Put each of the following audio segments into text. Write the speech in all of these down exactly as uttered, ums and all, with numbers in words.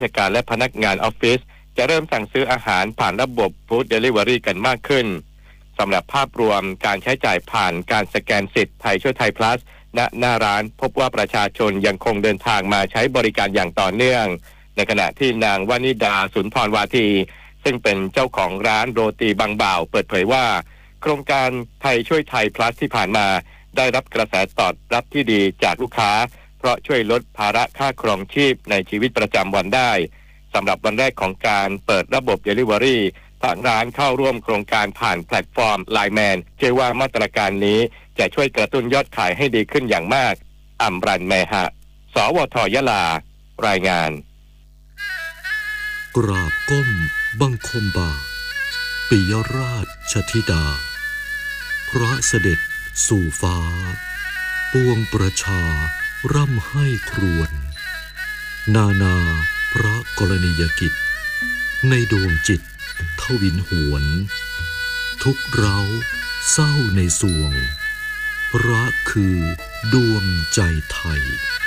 ราชการและพนักงานออฟฟิศจะเริ่มสั่งซื้ออาหารผ่านระบบ Food Delivery กันมากขึ้นสำหรับภาพรวมการใช้จ่ายผ่านการสแกนสิทธิ์ไทยช่วยไทย plus ณหน้าร้านพบว่าประชาชนยังคงเดินทางมาใช้บริการอย่างต่อเนื่องในขณะที่นางวนิดาสุนทรวาทีซึ่งเป็นเจ้าของร้านโรตีบางบ่าวเปิดเผยว่าโครงการไทยช่วยไทย plus ที่ผ่านมาได้รับกระแสตอบรับที่ดีจากลูกค้าเพราะช่วยลดภาระค่าครองชีพในชีวิตประจำวันได้สำหรับวันแรกของการเปิดระบบ Delivery ทางร้านเข้าร่วมโครงการผ่านแพลตฟอร์ม ไลน์ แมน เชื่อว่ามาตรการนี้จะช่วยกระตุ้นยอดขายให้ดีขึ้นอย่างมากอำรันแมหะสวทยะลารายงานกราบก้มบังคมบาทปิยราชธิดาพระเสด็จสู่ฟ้าปวงประชาร่ำให้ครวญนานาพระกรณียกิจในดวงจิตทวินหวนทุกเราเศร้าในสวงพระคือดวงใจไทย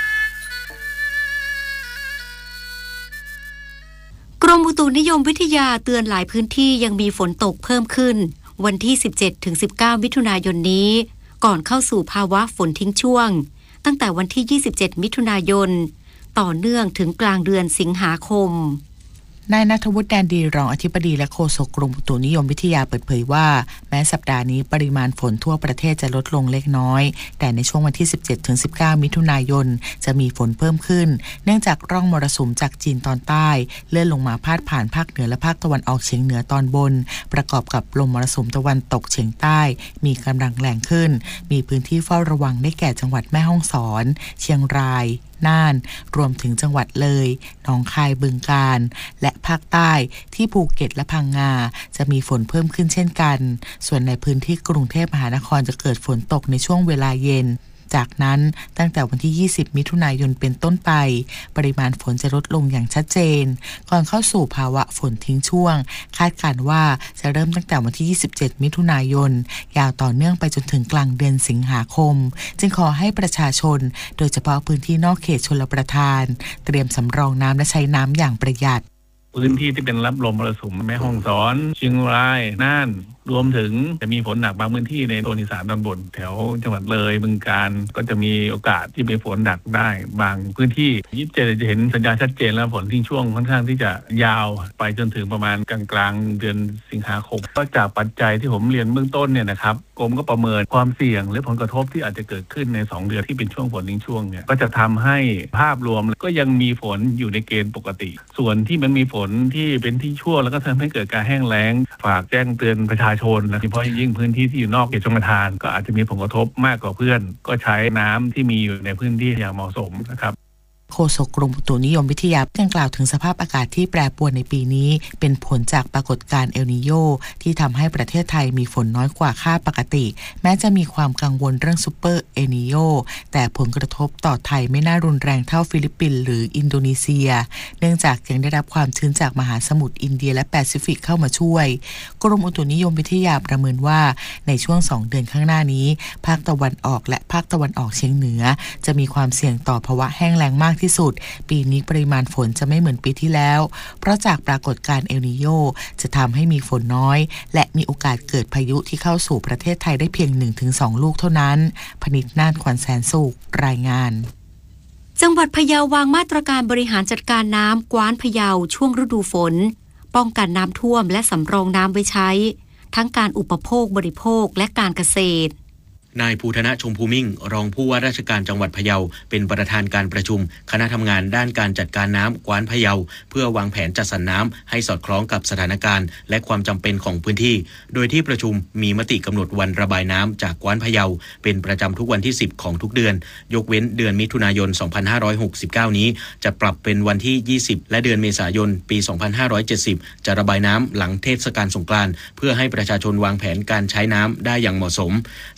กรมอุตุนิยมวิทยาเตือนหลายพื้นที่ยังมีฝนตกเพิ่มขึ้นวันที่ สิบเจ็ดถึงสิบเก้า มิถุนายนนี้ก่อนเข้าสู่ภาวะฝนทิ้งช่วงตั้งแต่วันที่ ยี่สิบเจ็ด มิถุนายนต่อเนื่องถึงกลางเดือนสิงหาคมนายณัฐวุฒิ แดนดีรองอธิบดีและโฆษกกรมอุตุนิยมวิทยาเปิดเผยว่าแม้สัปดาห์นี้ปริมาณฝนทั่วประเทศจะลดลงเล็กน้อยแต่ในช่วงวันที่ สิบเจ็ดถึงสิบเก้า มิถุนายนจะมีฝนเพิ่มขึ้นเนื่องจากร่องมรสุมจากจีนตอนใต้เลื่อนลงมาพาดผ่านภาคเหนือและภาคตะวันออกเฉียงเหนือตอนบนประกอบกับลมมรสุมตะวันตกเฉียงใต้มีกำลังแรงขึ้นมีพื้นที่เฝ้าระวังได้แก่จังหวัดแม่ฮ่องสอนเชียงรายน่านรวมถึงจังหวัดเลยหนองคายบึงกาฬและภาคใต้ที่ภูเก็ตและพังงาจะมีฝนเพิ่มขึ้นเช่นกันส่วนในพื้นที่กรุงเทพมหานครจะเกิดฝนตกในช่วงเวลาเย็นจากนั้นตั้งแต่วันที่ยี่สิบมิถุนายนเป็นต้นไปปริมาณฝนจะลดลงอย่างชัดเจนก่อนเข้าสู่ภาวะฝนทิ้งช่วงคาดการณ์ว่าจะเริ่มตั้งแต่วันที่ยี่สิบเจ็ดมิถุนายนยาวต่อเนื่องไปจนถึงกลางเดือนสิงหาคมจึงขอให้ประชาชนโดยเฉพาะพื้นที่นอกเขตชลประทานเตรียมสำรองน้ำและใช้น้ำอย่างประหยัดพื้นที่ที่เป็นรับลมมรสุมแม่ฮ่องสอนเชียงรายน่านรวมถึงจะมีฝนหนักบางพื้นที่ในโซนอีสานตอนบนแถวจังหวัดเลยบึงกาฬก็จะมีโอกาสที่มีฝนหนักได้บางพื้นที่ยี่สิบเจ็ดจะเห็นสัญญาณชัดเจนแล้วฝนทิ้งช่วงค่อนข้างที่จะยาวไปจนถึงประมาณกลางๆเดือนสิงหาคมก็จากปัจจัยที่ผมเรียนเบื้องต้นเนี่ยนะครับกรมก็ประเมินความเสี่ยงและผลกระทบที่อาจจะเกิดขึ้นในสองเดือนที่เป็นช่วงฝนทิ้งช่วงเนี่ยก็จะทำให้ภาพรวมก็ยังมีฝนอยู่ในเกณฑ์ปกติส่วนที่มันมีฝนที่เป็นที่ช่วงแล้วก็ทำให้เกิดการแห้งแล้งฝากแจ้งเตือนประชาชนโดยเฉพาะยิ่งพื้นที่ที่อยู่นอกเขตชลประทานก็อาจจะมีผลกระทบมากกว่าเพื่อนก็ใช้น้ำที่มีอยู่ในพื้นที่อย่างเหมาะสมนะครับโฆษกกรมอุตุนิยมวิทยายังกล่าวถึงสภาพอากาศที่แปรปรวนในปีนี้เป็นผลจากปรากฏการณ์เอลนีโญที่ทำให้ประเทศไทยมีฝนน้อยกว่าค่าปกติแม้จะมีความกังวลเรื่องซูเปอร์เอลนีโญแต่ผลกระทบต่อไทยไม่น่ารุนแรงเท่าฟิลิปปินส์หรืออินโดนีเซียเนื่องจากยังได้รับความชื้นจากมหาสมุทรอินเดียและแปซิฟิกเข้ามาช่วยกรมอุตุนิยมวิทยาประเมินว่าในช่วงสองเดือนข้างหน้านี้ภาคตะวันออกและภาคตะวันออกเฉียงเหนือจะมีความเสี่ยงต่อภาวะแห้งแล้งมากที่สุดปีนี้ปริมาณฝนจะไม่เหมือนปีที่แล้วเพราะจากปรากฏการณ์เอลนีโญจะทำให้มีฝนน้อยและมีโอกาสเกิดพายุที่เข้าสู่ประเทศไทยได้เพียง หนึ่งถึงสอง ลูกเท่านั้นพนิษฐ์นาฏ ขวัญแสนสุขรายงานจังหวัดพะเยาวางมาตรการบริหารจัดการน้ำกว้านพะเยาช่วงฤดูฝนป้องกันน้ำท่วมและสำรองน้ำไว้ใช้ทั้งการอุปโภคบริโภคและการเกษตรนายภูธนะชมพูมิ่งรองผู้ว่าราชการจังหวัดพะเยาเป็นประธานการประชุมคณะทำงานด้านการจัดการน้ำกว้านพะเยาเพื่อวางแผนจัดสรรน้ำให้สอดคล้องกับสถานการณ์และความจำเป็นของพื้นที่โดยที่ประชุมมีมติกำหนดวันระบายน้ำจากกว้านพะเยาเป็นประจำทุกวันที่สิบของทุกเดือนยกเว้นเดือนมิถุนายนสองพันห้าร้อยหกสิบเก้านี้จะปรับเป็นวันที่ยี่สิบและเดือนเมษายนปีสองพันห้าร้อยเจ็ดสิบจะระบายน้ำหลังเทศกาลสงกรานต์เพื่อให้ประชาชนวางแผนการใช้น้ำได้อย่างเหมาะสมสำหรับแผน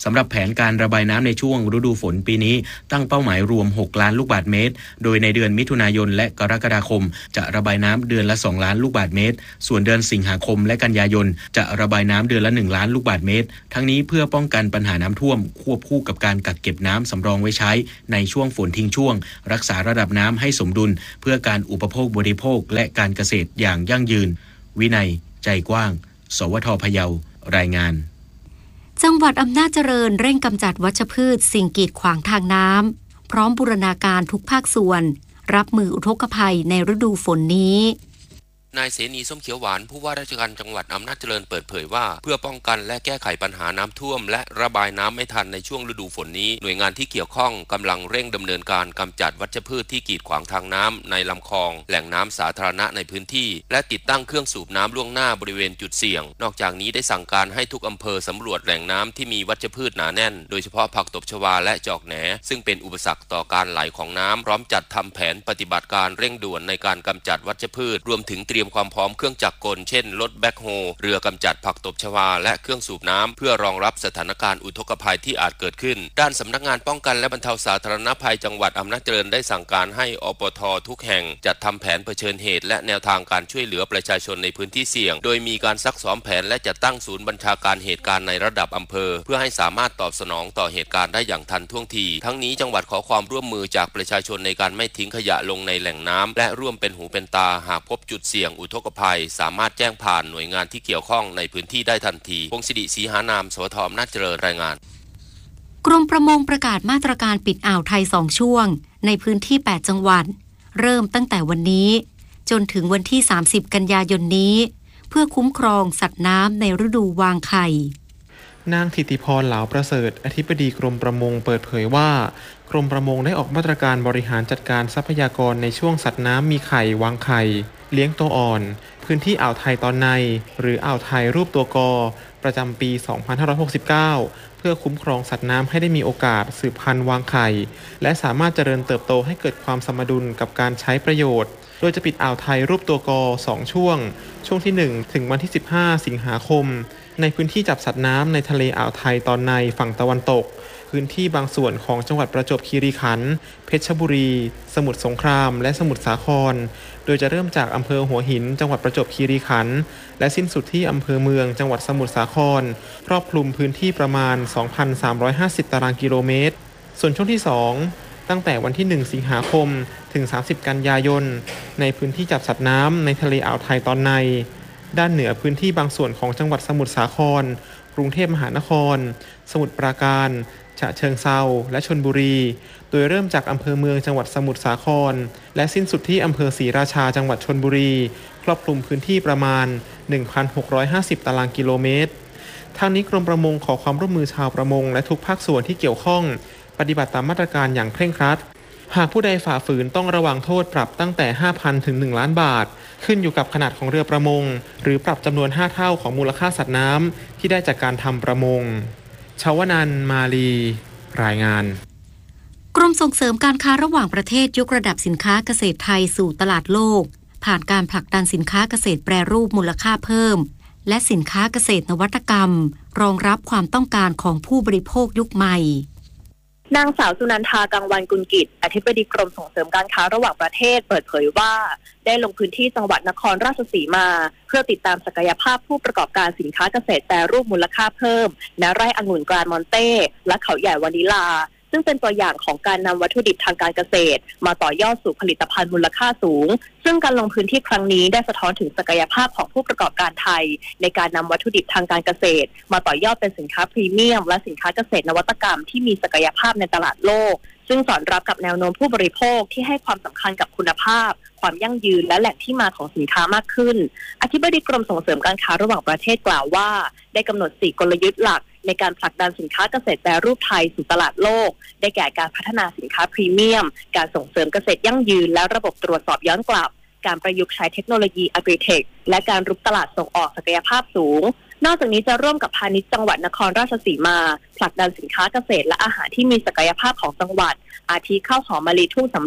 นการระบายน้ำในช่วงฤดูฝนปีนี้ตั้งเป้าหมายรวมหกล้านลูกบาศก์เมตรโดยในเดือนมิถุนายนและกรกฎาคมจะระบายน้ำเดือนละสองล้านลูกบาศก์เมตรส่วนเดือนสิงหาคมและกันยายนจะระบายน้ำเดือนละหนึ่งล้านลูกบาศก์เมตรทั้งนี้เพื่อป้องกันปัญหาน้ำท่วมควบคู่กับการกักเก็บน้ำสำรองไว้ใช้ในช่วงฝนทิ้งช่วงรักษาระดับน้ำให้สมดุลเพื่อการอุปโภคบริโภคและการเกษตรอย่างยั่งยืนวินัยใจกว้างสวท.พะเยารายงานจังหวัดอำนาจเจริญเร่งกำจัดวัชพืชสิ่งกีดขวางทางน้ำพร้อมบูรณาการทุกภาคส่วนรับมืออุทกภัยในฤดูฝนนี้นายเสนีส้มเขียวหวานผู้ว่าราชการจังหวัดอำนาจเจริญเปิดเผยว่าเพื่อป้องกันและแก้ไขปัญหาน้ำท่วมและระบายน้ำไม่ทันในช่วงฤดูฝนนี้หน่วยงานที่เกี่ยวข้องกำลังเร่งดำเนินการกำจัดวัชพืชที่กีดขวางทางน้ำในลำคลองแหล่งน้ำสาธารณะในพื้นที่และติดตั้งเครื่องสูบน้ำล่วงหน้าบริเวณจุดเสี่ยงนอกจากนี้ได้สั่งการให้ทุกอำเภอสำรวจแหล่งน้ำที่มีวัชพืชหนาแน่นโดยเฉพาะผักตบชวาและจอกแหนซึ่งเป็นอุปสรรคต่อการไหลของน้ำพร้อมจัดทำแผนปฏิบัติการเร่งด่วนในการกำจัดวัชพืชรวมถึงเตรียมความพร้อมเครื่องจักรกลเช่นรถแบ็คโฮเรือกำจัดผักตบชวาและเครื่องสูบน้ำเพื่อรองรับสถานการณ์อุทกภัยที่อาจเกิดขึ้นด้านสำนักงานป้องกันและบรรเทาสาธารณภัยจังหวัดอำนาจเจริญได้สั่งการให้อปท.ทุกแห่งจัดทำแผนเผชิญเหตุและแนวทางการช่วยเหลือประชาชนในพื้นที่เสี่ยงโดยมีการซักซ้อมแผนและจัดตั้งศูนย์บัญชาการเหตุการณ์ในระดับอำเภอเพื่อให้สามารถตอบสนองต่อเหตุการณ์ได้อย่างทันท่วงทีทั้งนี้จังหวัดขอความร่วมมือจากประชาชนในการไม่ทิ้งขยะลงในแหล่งน้ำและร่วมเป็นหูเป็นตาหากพบจุดเสี่ยงอุทกภัยสามารถแจ้งผ่านหน่วยงานที่เกี่ยวข้องในพื้นที่ได้ทันทีพงศิริศรีหานามสวท.อำนาจเจริญรายงานกรมประมงประกาศมาตรการปิดอ่าวไทยสองช่วงในพื้นที่แปดจังหวัดเริ่มตั้งแต่วันนี้จนถึงวันที่สามสิบกันยายนนี้เพื่อคุ้มครองสัตว์น้ำในฤดูวางไข่นางธิติพรเหลาประเสริฐอธิบดีกรมประมงเปิดเผยว่ากรมประมงได้ออกมาตรการบริหารจัดการทรัพยากรในช่วงสัตว์น้ำมีไข่วางไข่เลี้ยงตัวอ่อนพื้นที่อ่าวไทยตอนในหรืออ่าวไทยรูปตัวกอประจำปีสองพันห้าร้อยหกสิบเก้าเพื่อคุ้มครองสัตว์น้ำให้ได้มีโอกาสสืบพันธุ์วางไข่และสามารถเจริญเติบโตให้เกิดความสมดุลกับการใช้ประโยชน์โดยจะปิดอ่าวไทยรูปตัวกอสองช่วงช่วงที่หนึ่งถึงวันที่สิบห้าสิงหาคมในพื้นที่จับสัตว์น้ำในทะเลอ่าวไทยตอนในฝั่งตะวันตกพื้นที่บางส่วนของจังหวัดประจวบคีรีขันธ์เพชรบุรีสมุทรสงครามและสมุทรสาครโดยจะเริ่มจากอำเภอหัวหินจังหวัดประจวบคีรีขันธ์และสิ้นสุดที่อำเภอเมืองจังหวัดสมุทรสาครครอบคลุมพื้นที่ประมาณ สองพันสามร้อยห้าสิบ ตารางกิโลเมตรส่วนช่วงที่สองตั้งแต่วันที่หนึ่งสิงหาคมถึงสามสิบกันยายนในพื้นที่จับสัตว์น้ำในทะเลอ่าวไทยตอนในด้านเหนือพื้นที่บางส่วนของจังหวัดสมุทรสาครกรุงเทพมหานครสมุทรปราการฉะเชิงเทราและชลบุรีโดยเริ่มจากอำเภอเมืองจังหวัดสมุทรสาครและสิ้นสุดที่อำเภอศรีราชาจังหวัดชลบุรีครอบคลุมพื้นที่ประมาณ หนึ่งพันหกร้อยห้าสิบ ตารางกิโลเมตรทางนี้กรมประมงขอความร่วมมือชาวประมงและทุกภาคส่วนที่เกี่ยวข้องปฏิบัติตามมาตรการอย่างเคร่งครัดหากผู้ใดฝ่าฝืนต้องระวังโทษปรับตั้งแต่ ห้าพัน ถึง หนึ่ง ล้านบาทขึ้นอยู่กับขนาดของเรือประมงหรือปรับจำนวนห้าเท่าของมูลค่าสัตว์น้ำที่ได้จากการทำประมงชวนันท์มาลีรายงานกรมส่งเสริมการค้าระหว่างประเทศยกระดับสินค้าเกษตรไทยสู่ตลาดโลกผ่านการผลักดันสินค้าเกษตรแปรรูปมูลค่าเพิ่มและสินค้าเกษตรนวัตกรรมรองรับความต้องการของผู้บริโภคยุคใหม่นางสาวสุนันทากังวานกุลกิจอธิบดีกรมส่งเสริมการค้าระหว่างประเทศเปิดเผยว่าได้ลงพื้นที่จังหวัดนครราชสีมาเพื่อติดตามศักยภาพผู้ประกอบการสินค้าเกษตรแปรรูปมูลค่าเพิ่มณไร่องุ่นกรานมอนเต้และเขาใหญ่วานิลาซึ่งเป็นตัวอย่างของการนำวัตถุดิบทางการเกษตรมาต่อยอดสู่ผลิตภัณฑ์มูลค่าสูงซึ่งการลงพื้นที่ครั้งนี้ได้สะท้อนถึงศักยภาพของผู้ประกอบการไทยในการนำวัตถุดิบทางการเกษตรมาต่อยอดเป็นสินค้าพรีเมียมและสินค้าเกษตรนวัตกรรมที่มีศักยภาพในตลาดโลกซึ่งสอดรับกับแนวโน้มผู้บริโภคที่ให้ความสำคัญกับคุณภาพความยั่งยืนและแหล่งที่มาของสินค้ามากขึ้นอธิบดีกรมส่งเสริมการค้าระหว่างประเทศกล่าวว่าได้กำหนดสี่กลยุทธ์หลักในการผลักดันสินค้าเกษตรแปรรูปไทยสู่ตลาดโลกได้แก่การพัฒนาสินค้าพรีเมียมการส่งเสริมเกษตรยั่งยืนและระบบตรวจสอบย้อนกลับการประยุกต์ใช้เทคโนโลยี Agritech และการรุกตลาดส่งออกศักยภาพสูงนอกจากนี้จะร่วมกับพาณิชย์จังหวัดนครราชสีมาผลักดันสินค้าเกษตรและอาหารที่มีศักยภาพของจังหวัดอาทิข้าวหอมมะลิทุ่งสำริด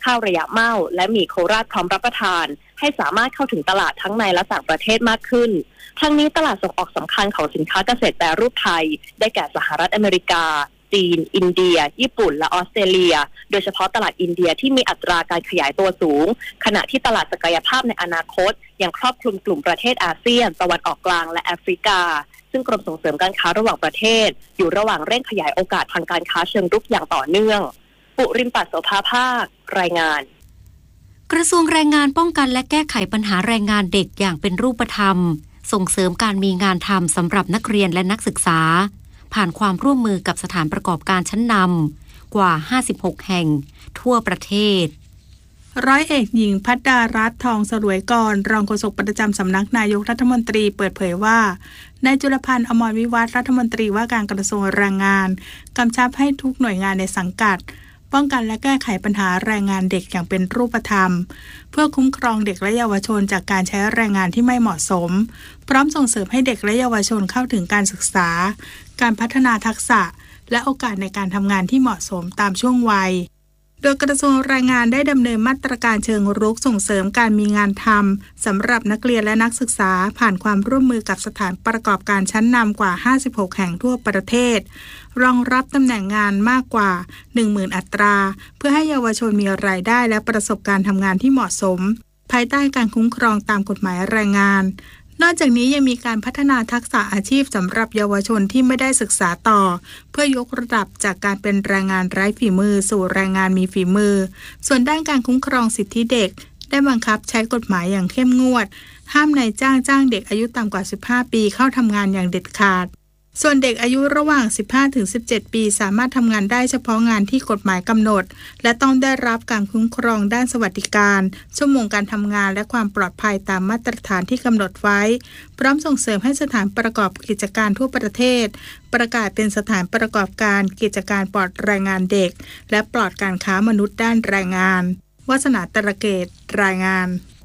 ข้าวระยะเม่าและหมี่โคราชพร้อมรับประทานให้สามารถเข้าถึงตลาดทั้งในและต่างประเทศมากขึ้นทั้งนี้ตลาดส่งออกสำคัญของสินค้าเกษตรแปรรูปไทยได้แก่สหรัฐอเมริกาจีนอินเดียญี่ปุ่นและออสเตรเลียโดยเฉพาะตลาดอินเดียที่มีอัตราการขยายตัวสูงขณะที่ตลาดศักยภาพในอนาคตยังครอบคลุมกลุ่มประเทศอาเซียนตะวันออกกลางและแอฟริกาซึ่งกรมส่งเสริมการค้าระหว่างประเทศอยู่ระหว่างเร่งขยายโอกาสทางการค้าเชิงรุกอย่างต่อเนื่องปุริมปัสโสภาภาครายงานกระทรวงแรงงานป้องกันและแก้ไขปัญหาแรงงานเด็กอย่างเป็นรูปธรรมส่งเสริมการมีงานทำสำหรับนักเรียนและนักศึกษาผ่านความร่วมมือกับสถานประกอบการชั้นนำกว่าห้าสิบหกแห่งทั่วประเทศร้อยเอกหญิงภัดดารัตน์ทองสรวยกรรองโฆษกประจำสำนักนายกรัฐมนตรีเปิดเผยว่านายจุลพันธ์อมรวิวัฒน์รัฐมนตรีว่าการกระทรวงแรงงานกำชับให้ทุกหน่วยงานในสังกัดป้องกันและแก้ไขปัญหาแรงงานเด็กอย่างเป็นรูปธรรมเพื่อคุ้มครองเด็กและเยาวชนจากการใช้แรงงานที่ไม่เหมาะสมพร้อมส่งเสริมให้เด็กและเยาวชนเข้าถึงการศึกษาการพัฒนาทักษะและโอกาสในการทำงานที่เหมาะสมตามช่วงวัยโดยกระทรวงแรงงานได้ดำเนินมาตรการเชิงรุกส่งเสริมการมีงานทำสำหรับนักเรียนและนักศึกษาผ่านความร่วมมือกับสถานประกอบการชั้นนำกว่าห้าสิบหกแห่งทั่วประเทศรองรับตำแหน่งงานมากกว่า หนึ่งหมื่น อัตราเพื่อให้เยาวชนมีรายได้และประสบการณ์ทำงานที่เหมาะสมภายใต้การคุ้มครองตามกฎหมายแรงงานนอกจากนี้ยังมีการพัฒนาทักษะอาชีพสำหรับเยาวชนที่ไม่ได้ศึกษาต่อเพื่อยกระดับจากการเป็นแรงงานไร้ฝีมือสู่แรงงานมีฝีมือส่วนด้านการคุ้มครองสิทธิเด็กได้บังคับใช้กฎหมายอย่างเข้มงวดห้ามนายจ้างจ้างเด็กอายุต่ำกว่าสิบห้าปีเข้าทำงานอย่างเด็ดขาดส่วนเด็กอายุระหว่าง สิบห้าถึงสิบเจ็ด ปีสามารถทำงานได้เฉพาะงานที่กฎหมายกำหนดและต้องได้รับการคุ้มครองด้านสวัสดิการชั่วโมงการทำงานและความปลอดภัยตามมาตรฐานที่กำหนดไว้พร้อมส่งเสริมให้สถานประกอบกิจการทั่วประเทศประกาศเป็นสถานประกอบการกิจการปลอดแรงงานเด็กและปลอดการค้ามนุษย์ด้านแรงงานวาสนาตระเกตรายงาน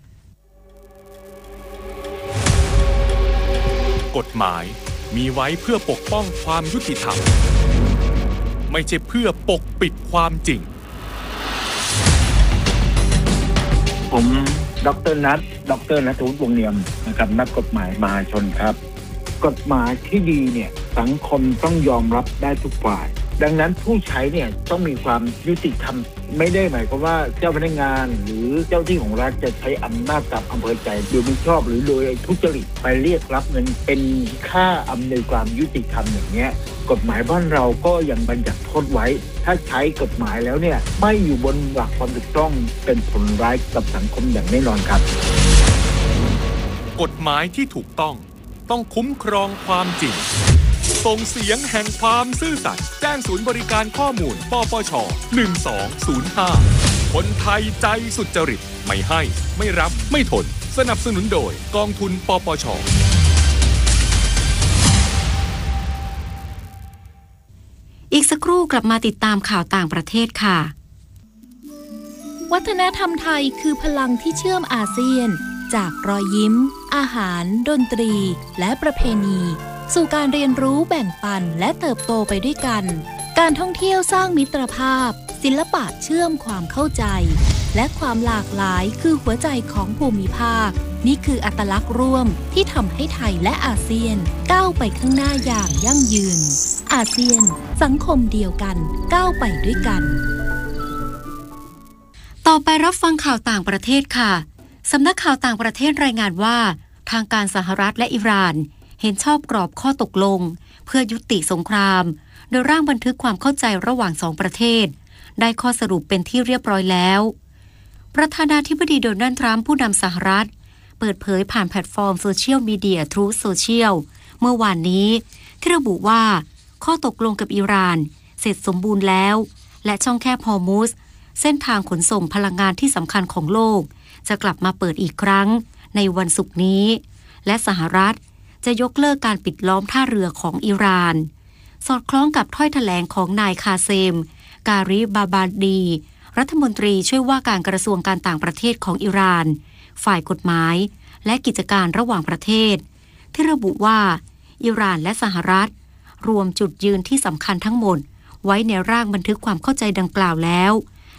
กฎหมายมีไว้เพื่อปกป้องความยุติธรรมไม่ใช่เพื่อปกปิดความจริงผมดร.นัทดร.ณัฐวุฒิวงศ์เนียมนะครับนักกฎหมายมหาชนครับกฎหมายที่ดีเนี่ยสังคมต้องยอมรับได้ทุกฝ่ายดังนั้นผู้ใช้เนี่ยต้องมีความยุติธรรมไม่ได้หมายความว่าเจ้าพนักงานหรือเจ้าที่ของรัฐจะใช้อำนาจกับอำเภอใจโดยไม่ชอบหรือโดยทุจริตไปเรียกรับเงินเป็นค่าอำนวยความยุติธรรมอย่างเงี้ยกฎหมายบ้านเราก็ยังบัญญัติโทษไว้ถ้าใช้กฎหมายแล้วเนี่ยไม่อยู่บนหลักความถูกต้องเป็นผลร้ายกับสังคมอย่างแน่นอนครับกฎหมายที่ถูกต้องต้องคุ้มครองความจริงส่งเสียงแห่งความซื่อสัตย์แจ้งศูนย์บริการข้อมูลปปชหนึ่งสองศูนย์ห้าคนไทยใจสุจริตไม่ให้ไม่รับไม่ทนสนับสนุนโดยกองทุนปปชอีกสักครู่กลับมาติดตามข่าวต่างประเทศค่ะวัฒนธรรมไทยคือพลังที่เชื่อมอาเซียนจากรอยยิ้มอาหารดนตรีและประเพณีสู่การเรียนรู้แบ่งปันและเติบโตไปด้วยกันการท่องเที่ยวสร้างมิตรภาพศิลปะเชื่อมความเข้าใจและความหลากหลายคือหัวใจของภูมิภาคนี่คืออัตลักษณ์ร่วมที่ทำให้ไทยและอาเซียนก้าวไปข้างหน้าอย่างยั่งยืนอาเซียนสังคมเดียวกันก้าวไปด้วยกันต่อไปรับฟังข่าวต่างประเทศค่ะสำนักข่าวต่างประเทศรายงานว่าทางการสหรัฐและอิหร่านเห็นชอบกรอบข้อตกลงเพื่อยุติสงครามโดยร่างบันทึกความเข้าใจระหว่างสองประเทศได้ข้อสรุปเป็นที่เรียบร้อยแล้วประธานาธิบดีโดนัลด์ทรัมป์ผู้นำสหรัฐเปิดเผยผ่านแพลตฟอร์มโซเชียลมีเดีย Truth Social เมื่อวานนี้ที่ระบุว่าข้อตกลงกับอิหร่านเสร็จสมบูรณ์แล้วและช่องแคบฮอร์มุซเส้นทางขนส่งพลังงานที่สำคัญของโลกจะกลับมาเปิดอีกครั้งในวันศุกร์นี้และสหรัฐจะยกเลิกการปิดล้อมท่าเรือของอิหร่านสอดคล้องกับถ้อยแถลงของนายคาเซมการิบาบาดีรัฐมนตรีช่วยว่าการกระทรวงการต่างประเทศของอิหร่านฝ่ายกฎหมายและกิจการระหว่างประเทศที่ระบุว่าอิหร่านและสหรัฐรวมจุดยืนที่สำคัญทั้งหมดไว้ในร่างบันทึกความเข้าใจดังกล่าวแล้ว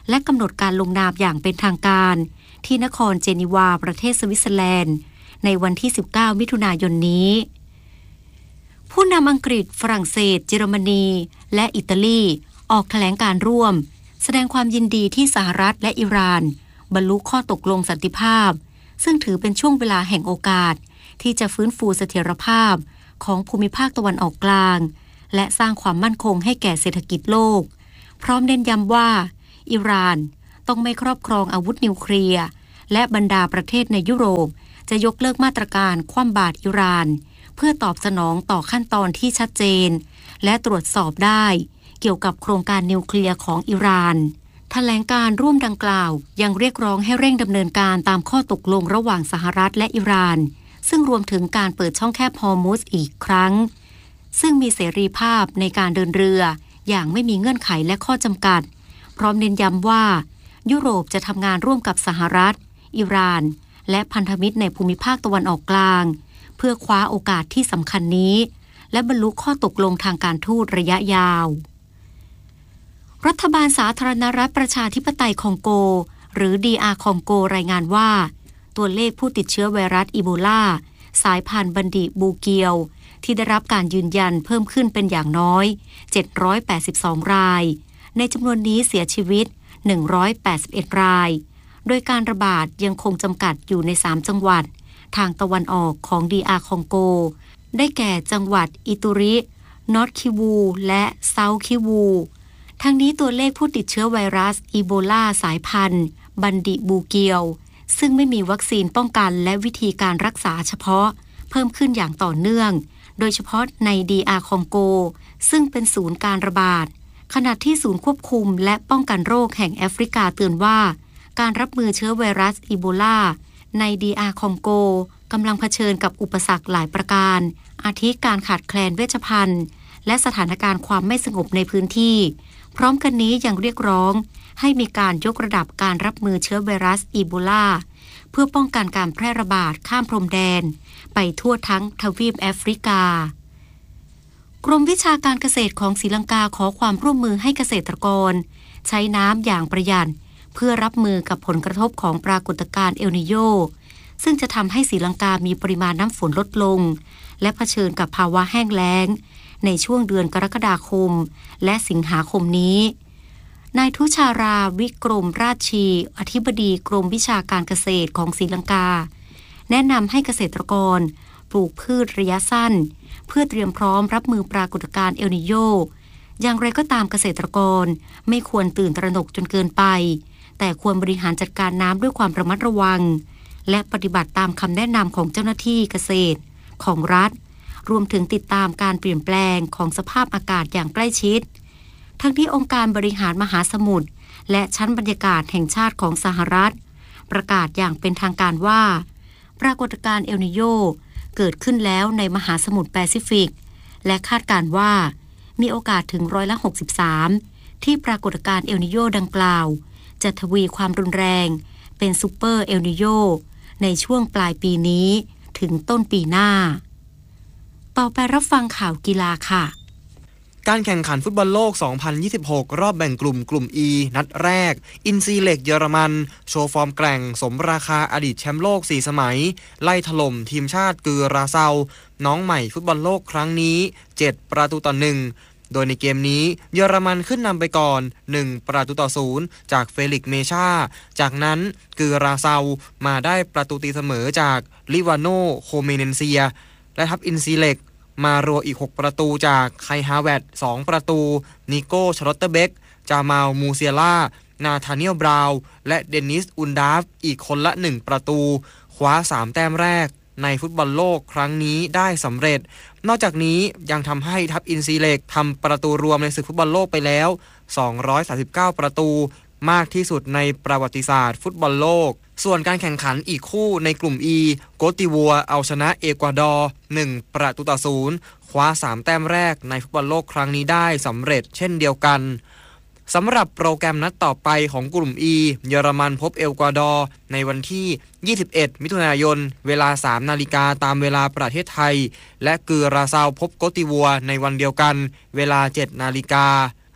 และกำหนดการลงนามอย่างเป็นทางการที่นครเจนีวาประเทศสวิตเซอร์แลนด์ในวันที่สิบเก้ามิถุนายนนี้ผู้นำอังกฤษฝรั่งเศสเยอรมนีและอิตาลีออกแถลงการร่วมแสดงความยินดีที่สหรัฐและอิหร่านบรรลุข้อตกลงสันติภาพซึ่งถือเป็นช่วงเวลาแห่งโอกาสที่จะฟื้นฟูเสถียรภาพของภูมิภาคตะวันออกกลางและสร้างความมั่นคงให้แก่เศรษฐกิจโลกพร้อมเน้นย้ำว่าอิหร่านต้องไม่ครอบครองอาวุธนิวเคลียร์และบรรดาประเทศในยุโรปจะยกเลิกมาตรการคว่ำบาตรอิหร่านเพื่อตอบสนองต่อขั้นตอนที่ชัดเจนและตรวจสอบได้เกี่ยวกับโครงการนิวเคลียร์ของอิหร่านแถลงการร่วมดังกล่าวยังเรียกร้องให้เร่งดำเนินการตามข้อตกลงระหว่างสหรัฐและอิหร่านซึ่งรวมถึงการเปิดช่องแคบฮอร์มุซอีกครั้งซึ่งมีเสรีภาพในการเดินเรืออย่างไม่มีเงื่อนไขและข้อจำกัดพร้อมเน้นย้ำว่ายุโรปจะทำงานร่วมกับสหรัฐอิหร่านและพันธมิตรในภูมิภาคตะวันออกกลางเพื่อคว้าโอกาสที่สำคัญนี้และบรรลุข้อตกลงทางการทูตระยะยาวรัฐบาลสาธารณรัฐประชาธิปไตยคองโกหรือ ดี อาร์ คองโกรายงานว่าตัวเลขผู้ติดเชื้อไวรัสอีโบลาสายพันธุ์บันดิบูเกียวที่ได้รับการยืนยันเพิ่มขึ้นเป็นอย่างน้อยเจ็ดร้อยแปดสิบสองรายในจำนวนนี้เสียชีวิตหนึ่งร้อยแปดสิบเอ็ดรายโดยการระบาดยังคงจำกัดอยู่ในสามจังหวัดทางตะวันออกของ ดี อาร์ คองโกได้แก่จังหวัดอิตุรินอร์ทคิวูและเซาท์คิวูทั้งนี้ตัวเลขผู้ติดเชื้อไวรัสอีโบลาสายพันธุ์บันดิบูเกียวซึ่งไม่มีวัคซีนป้องกันและวิธีการรักษาเฉพาะเพิ่มขึ้นอย่างต่อเนื่องโดยเฉพาะใน ดี อาร์ คองโกซึ่งเป็นศูนย์การระบาดขณะที่ศูนย์ควบคุมและป้องกันโรคแห่งแอฟริกาเตือนว่าการรับมือเชื้อไวรัสอีโบลาใน ดี อาร์ คองโกกำลังเผชิญกับอุปสรรคหลายประการอาทิการขาดแคลนเวชภัณฑ์และสถานการณ์ความไม่สงบในพื้นที่พร้อมกันนี้ยังเรียกร้องให้มีการยกระดับการรับมือเชื้อไวรัสอีโบลาเพื่อป้องกันการแพร่ระบาดข้ามพรมแดนไปทั่วทั้งทวีปแอฟริกากรมวิชาการเกษตรของศรีลังกาขอความร่วมมือให้เกษตรกรใช้น้ำอย่างประหยัดเพื่อรับมือกับผลกระทบของปรากฏการณ์เอลนิโญซึ่งจะทำให้ศรีลังกามีปริมาณน้ำฝนลดลงและเผชิญกับภาวะแห้งแล้งในช่วงเดือนกรกฎาคมและสิงหาคมนี้นายทุชาราวิกรมราชชีอธิบดีกรมวิชาการเกษตรของศรีลังกาแนะนำให้เกษตรกรปลูกพืชระยะสั้นเพื่อเตรียมพร้อมรับมือปรากฏการณ์เอลนิโญอย่างไรก็ตามเกษตรกรไม่ควรตื่นตระหนกจนเกินไปแต่ควรบริหารจัดการน้ำด้วยความระมัดระวังและปฏิบัติตามคำแนะนำของเจ้าหน้าที่เกษตรของรัฐรวมถึงติดตามการเปลี่ยนแปลงของสภาพอากาศอย่างใกล้ชิดทั้งที่องค์การบริหารมหาสมุทรและชั้นบรรยากาศแห่งชาติของสหรัฐประกาศอย่างเป็นทางการว่าปรากฏการณ์เอลนิโญเกิดขึ้นแล้วในมหาสมุทรแปซิฟิกและคาดการณ์ว่ามีโอกาสถึงร้อยละหกสิบสามที่ปรากฏการณ์เอลนิโญดังกล่าวจะทวีความรุนแรงเป็นซูเปอร์เอลนิโญในช่วงปลายปีนี้ถึงต้นปีหน้าต่อไปรับฟังข่าวกีฬาค่ะการแข่งขันฟุตบอลโลก สองพันยี่สิบหก รอบแบ่งกลุ่มกลุ่ม E นัดแรกอินซีเหล็กเยอรมันโชว์ฟอร์มแกร่งสมราคาอดีตแชมป์โลกสี่สมัยไล่ถล่มทีมชาติเกลือราเซาน้องใหม่ฟุตบอลโลกครั้งนี้เจ็ดประตูต่อหนึ่งโดยในเกมนี้เยอรมันขึ้นนำไปก่อนหนึ่งประตูต่อศูนย์จากเฟลิกซ์เมชาจากนั้นเกลือราเซามาได้ประตูตีเสมอจากลิวาโนโคเมเนนเซียและทัพอินซีเหล็กมารัวอีกหกประตูจากไคฮาเวตสองประตูนิโก้ชลอตเตอร์เบกจามาลมูเซียล่านาธาเนียลบราวน์และเดนิสอุนดาฟอีกคนละหนึ่งประตูคว้าสามแต้มแรกในฟุตบอลโลกครั้งนี้ได้สำเร็จนอกจากนี้ยังทำให้ทัพอินซีเหล็กทำประตูรวมในศึกฟุตบอลโลกไปแล้วสองร้อยสามสิบเก้าประตูมากที่สุดในประวัติศาสตร์ฟุตบอลโลกส่วนการแข่งขันอีกคู่ในกลุ่ม E โกติวัวเอาชนะเอกวาดอร์หนึ่งประตูต่อศูนย์คว้าสามแต้มแรกในฟุตบอลโลกครั้งนี้ได้สำเร็จเช่นเดียวกันสำหรับโปรแกรมนัดต่อไปของกลุ่ม E เยอรมันพบเอกวาดอร์ในวันที่ยี่สิบเอ็ดมิถุนายนเวลา สามนาฬิกาตามเวลาประเทศไทยและเกลือราเซาพบโกติวัวในวันเดียวกันเวลา เจ็ดนาฬิกา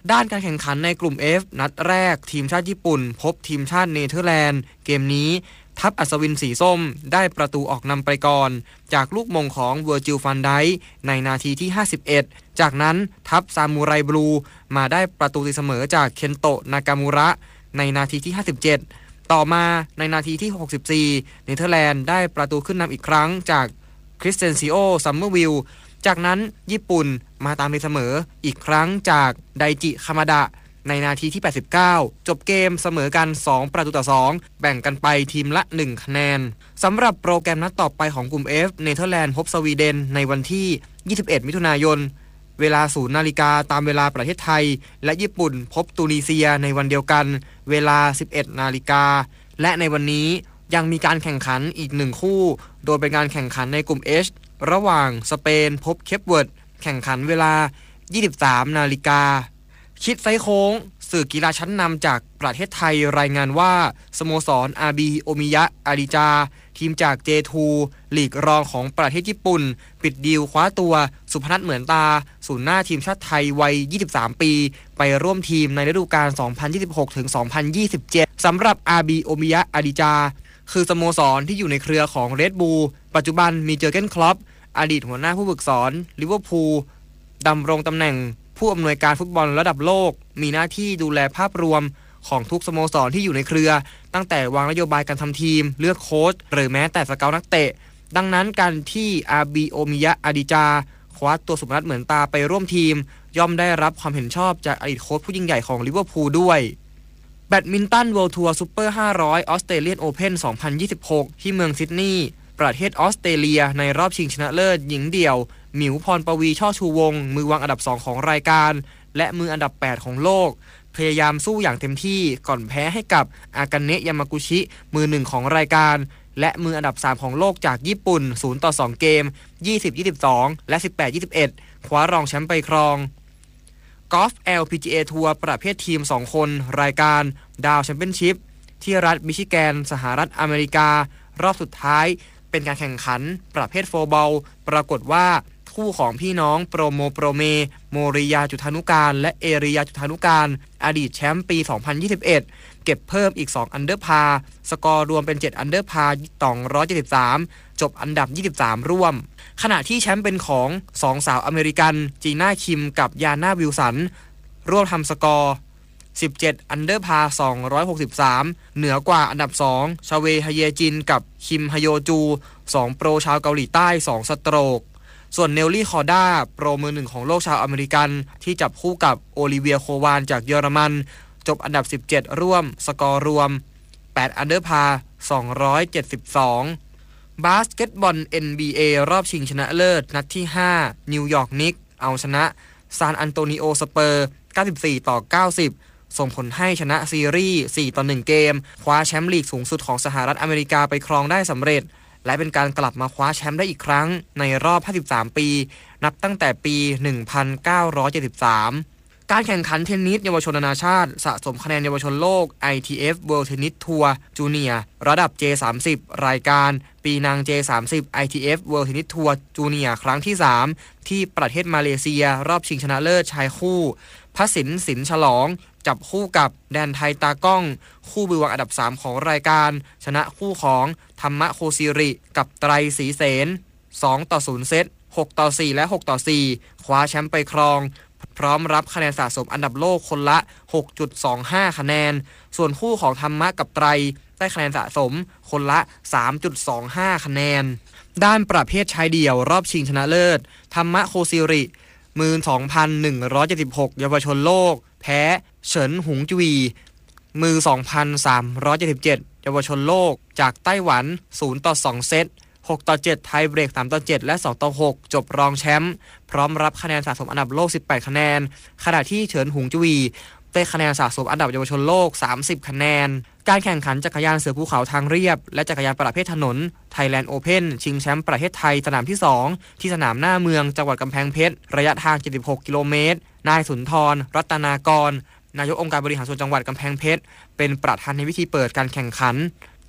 ด้านการแข่งขันในกลุ่ม F นัดแรกทีมชาติญี่ปุ่นพบทีมชาติเนเธอร์แลนด์เกมนี้ทัพอัศวินสีส้มได้ประตูออกนำไปก่อนจากลูกมงของเวอร์จิลฟันไดค์ในนาทีที่ห้าสิบเอ็ดจากนั้นทัพซามูไรบลูมาได้ประตูตีเสมอจากเคนโตะนากามูระในนาทีที่ห้าสิบเจ็ดต่อมาในนาทีที่หกสิบสี่เนเธอร์แลนด์ได้ประตูขึ้นนำอีกครั้งจากคริสเตนซิโอซัมเมอร์วิลจากนั้นญี่ปุ่นมาตามตีเสมออีกครั้งจากไดจิคามาดะในนาทีที่แปดสิบเก้าจบเกมเสมอกันสองประตูต่อสองแบ่งกันไปทีมละหนึ่งคะแนนสำหรับโปรแกรมนัดต่อไปของกลุ่ม F เนเธอร์แลนด์พบสวีเดนในวันที่ยี่สิบเอ็ดมิถุนายนเวลาศูนย์นาฬิกาตามเวลาประเทศไทยและญี่ปุ่นพบตูนิเซียในวันเดียวกันเวลาสิบเอ็ดนาฬิกาและในวันนี้ยังมีการแข่งขันอีกหนึ่งคู่โดยเป็นการแข่งขันในกลุ่ม H ระหว่างสเปนพบเคปเวิร์ดแข่งขันเวลายี่สิบสามนาฬิกาคิดไซโค้งสื่อกีฬาชั้นนำจากประเทศไทยรายงานว่าสโมสร อาร์ บี โอมิยะอาริจาทีมจาก เจ ทู ลีกรองของประเทศญี่ปุ่นปิดดีลคว้าตัวสุพนัทเหมือนตาศูนย์หน้าทีมชาติไทยวัยยี่สิบสามปีไปร่วมทีมในฤดูกาล สองพันยี่สิบหกถึงสองพันยี่สิบเจ็ด สำหรับ อาร์ บี โอมิยะอาริจาคือสโมสรที่อยู่ในเครือของ Red Bull ปัจจุบันมีเจอร์เก้นคล็อปอดีตหัวหน้าผู้ฝึกสอนลิเวอร์พูลดำรงตำแหน่งผู้อำนวยการฟุตบอลระดับโลกมีหน้าที่ดูแลภาพรวมของทุกสโมสรที่อยู่ในเครือตั้งแต่วางนโยบายการทำทีมเลือกโค้ชหรือแม้แต่สเกาต์นักเตะดังนั้นการที่ อาร์ บี โอมิยะอาริจาคว้าตัวสุพนัทเหมือนตาไปร่วมทีมย่อมได้รับความเห็นชอบจากอดีตโค้ชผู้ยิ่งใหญ่ของลิเวอร์พูลด้วยแบดมินตัน World Tour Super ห้าร้อย Australian Open สองพันยี่สิบหกที่เมืองซิดนีย์ประเทศออสเตรเลียในรอบชิงชนะเลิศหญิงเดี่ยวหมิวพรปวีช่อชูวงศ์มือวางอันดับสองของรายการและมืออันดับแปดของโลกพยายามสู้อย่างเต็มที่ก่อนแพ้ให้กับอากาเนะยามากุชิมือหนึ่งของรายการและมืออันดับสามของโลกจากญี่ปุ่นศูนย์ต่อสองเกมยี่สิบ ยี่สิบสองและสิบแปด ยี่สิบเอ็ดคว้ารองแชมป์ไปครองกอล์ฟ แอล พี จี เอ ทัวร์ประเภททีมสองคนรายการดาวแชมเปี้ยนชิพที่รัฐมิชิแกนสหรัฐอเมริการอบสุดท้ายเป็นการแข่งขันประเภทโฟร์บอลปรากฏว่าคู่ของพี่น้องโปรโมโปรเมโมริยาจุธานุการและเอริยาจุธานุการอดีตแชมป์ปีสองพันยี่สิบเอ็ดเก็บเพิ่มอีกสองอันเดอร์พาร์สกอร์รวมเป็นเจ็ดอันเดอร์พาร์สองร้อยเจ็ดสิบสามจบอันดับยี่สิบสามร่วมขณะที่แชมป์เป็นของสองสาวอเมริกันจีน่าคิมกับยาน่าวิลสันร่วมทำสกอร์สิบเจ็ดอันเดอร์พาร์สองร้อยหกสิบสามเหนือกว่าอันดับสองชาเวฮเยจินกับคิมฮโยจูสองโปรชาวเกาหลีใต้สองสโตรกส่วนเนลลี่คอร์ด้าโปรมือหนึ่งของโลกชาวอเมริกันที่จับคู่กับโอลิเวียโควานจากเยอรมันจบอันดับสิบเจ็ดร่วมสกอร์รวมแปดอันเดอร์พาร์สองร้อยเจ็ดสิบสองบาสเกตบอล เอ็น บี เอ รอบชิงชนะเลิศนัดที่ห้านิวยอร์กนิกส์เอาชนะซานอันโตนิโอสเปอร์เก้าสิบสี่ต่อเก้าสิบส่งผลให้ชนะซีรีส์สี่ต่อหนึ่งเกมคว้าแชมป์ลีกสูงสุดของสหรัฐอเมริกาไปครองได้สำเร็จและเป็นการกลับมาคว้าแชมป์ได้อีกครั้งในรอบห้าสิบสามปีนับตั้งแต่ปีหนึ่งพันเก้าร้อยเจ็ดสิบสามการแข่งขันเทนนิสเยาวชนนานาชาติสะสมคะแนนเยาวชนโลก ไอ ที เอฟ World Tennis Tour Junior ระดับ เจ สามสิบ รายการปีนัง เจ สามสิบ ไอ ที เอฟ World Tennis Tour Junior ครั้งที่สามที่ประเทศมาเลเซียรอบชิงชนะเลิศชายคู่พสินสินฉลองจับคู่กับแดนไทยตากล้องคู่มือวางอันดับสามของรายการชนะคู่ของธรรมะโคซิริกับไตรศรีเสนสองต่อศูนย์เซตหกต่อสี่และหกต่อสี่คว้าแชมป์ไปครองพร้อมรับคะแนนสะสมอันดับโลกคนละ หกจุดสองห้า คะแนนส่วนคู่ของธรรมะกับไตรได้คะแนนสะสมคนละ สามจุดสองห้า คะแนนด้านประเภทชายเดี่ยวรอบชิงชนะเลิศธรรมะโคซิริมือ สองพันหนึ่งร้อยเจ็ดสิบหก เยาวชนโลกแพ้เฉินหงจุยมือ สองพันสามร้อยเจ็ดสิบเจ็ด เยาวชนโลกจากไต้หวันศูนย์ต่อสองเซตหกต่อเจ็ดไทยเบรกสามต่อเจ็ดและสองต่อหกจบรองแชมป์พร้อมรับคะแนนสะสมอันดับโลกสิบแปดคะแนนขณะที่เฉินหงจุยได้คะแนนสะสมอันดับเยาวชนโลกสามสิบคะแนนการแข่งขันจักรยานเสือภูเขาทางเรียบและจักรยานประเภทถนน Thailand Open ชิงแชมป์ประเทศไทยสนามที่สองที่สนามหน้าเมืองจังหวัดกำแพงเพชรระยะทางเจ็ดสิบหกกิโลเมตรนายสุนทรรัตนากรนายกองค์การบริหารส่วนจังหวัดกำแพงเพชรเป็นประธานในพิธีเปิดการแข่งขัน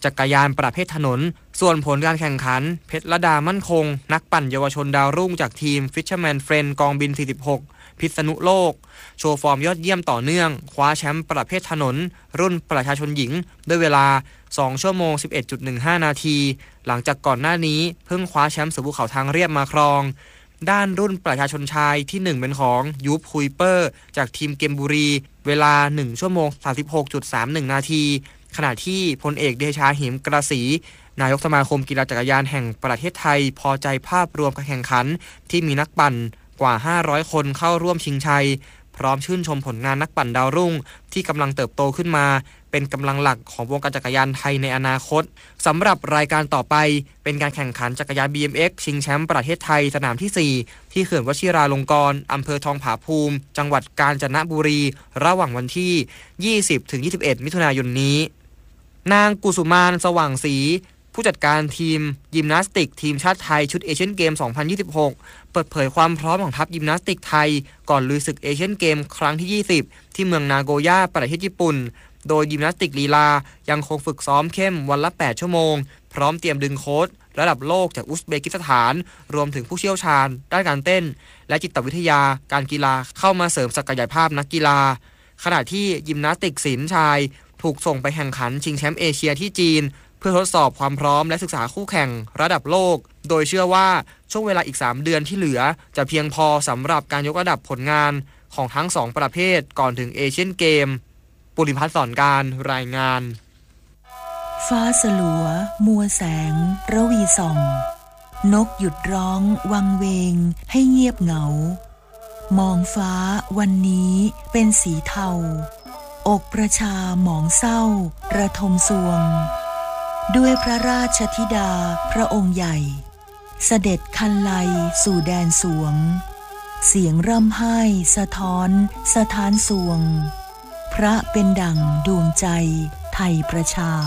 จักรยานประเภทถนนส่วนผลการแข่งขันเพชรลดามั่นคงนักปั่นเยาวชนดาวรุ่งจากทีม Fisherman Friend กองบินสี่สิบหกพิษณุโลกโชว์ฟอร์มยอดเยี่ยมต่อเนื่องคว้าแชมป์ประเภทถนนรุ่นประชาชนหญิงด้วยเวลาสองชั่วโมง สิบเอ็ดจุดหนึ่งห้า นาทีหลังจากก่อนหน้านี้เพิ่งคว้าแชมป์เสือภูเขาทางเรียบมาครองด้านรุ่นประชาชนชายที่หนึ่งเป็นของยูปฮุยเปอร์จากทีมเกมบุรีเวลาหนึ่งชั่วโมง สามสิบหกจุดสามหนึ่ง นาทีขณะที่พลเอกเดชาหิมกระสีนายกสมาคมกีฬาจักรยานแห่งประเทศไทยพอใจภาพรวมการแข่งขันที่มีนักปั่นกว่าห้าร้อยคนเข้าร่วมชิงชัยพร้อมชื่นชมผลงานนักปั่นดาวรุ่งที่กำลังเติบโตขึ้นมาเป็นกำลังหลักของวงการจักรยานไทยในอนาคตสำหรับรายการต่อไปเป็นการแข่งขันจักรยาน บี เอ็ม เอ็กซ์ ชิงแชมป์ประเทศไทยสนามที่สี่ที่เขื่อนวชิราลงกรณ์อำเภอทองผาภูมิจังหวัดกาญจนบุรีระหว่างวันที่ ยี่สิบถึงยี่สิบเอ็ด มิถุนายนนี้นางกุสุมานสว่างศรีผู้จัดการทีมยิมนาสติกทีมชาติไทยชุดเอเชียนเกม สองพันยี่สิบหก เปิดเผยความพร้อมของทัพยิมนาสติกไทยก่อนลุยศึกเอเชียนเกมครั้งที่ ยี่สิบ ที่เมืองนาโกย่าประเทศญี่ปุ่นโดยยิมนาสติกลีลายังคงฝึกซ้อมเข้มวันละ แปด ชั่วโมงพร้อมเตรียมดึงโค้ชระดับโลกจากอุซเบกิสถานรวมถึงผู้เชี่ยวชาญด้านการเต้นและจิตวิทยาการกีฬาเข้ามาเสริมศักยภาพนักกีฬาขณะที่ยิมนาสติกศิลป์ชายถูกส่งไปแข่งขันชิงแชมป์เอเชียที่จีนเพื่อทดสอบความพร้อมและศึกษาคู่แข่งระดับโลกโดยเชื่อว่าช่วงเวลาอีกสามเดือนที่เหลือจะเพียงพอสำหรับการยกระดับผลงานของทั้งสองประเภทก่อนถึงเอเชียนเกมปุริพัฒน์สอนการรายงานฟ้าสลัวมัวแสงระวีส่องนกหยุดร้องวังเวงให้เงียบเหงามองฟ้าวันนี้เป็นสีเทาอกประชาหมองเศร้าระทมสวงด้วยพระราชธิดาพระองค์ใหญ่เสด็จคันไลสู่แดนสวงเสียงร่ำไห้สะท้อนสะท้านสวงพระเป็นดั่งดวงใจไทยประชา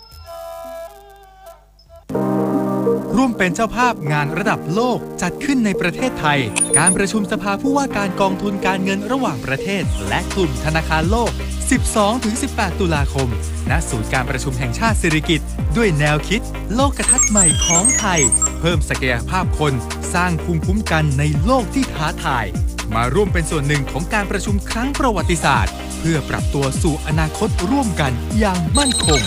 ร่วมเป็นเจ้าภาพงานระดับโลกจัดขึ้นในประเทศไทยการประชุมสภาผู้ว่าการกองทุนการเงินระหว่างประเทศและกลุ่มธนาคารโลก สิบสองถึงสิบแปด ตุลาคมณศูนย์การประชุมแห่งชาติสิริกิติ์ด้วยแนวคิดโลกทัศน์ใหม่ของไทยเพิ่มศักยภาพคนสร้างภูมิคุ้มกันในโลกที่ท้าทายมาร่วมเป็นส่วนหนึ่งของการประชุมครั้งประวัติศาสตร์เพื่อปรับตัวสู่อนาคตร่วมกันอย่างมั่นคง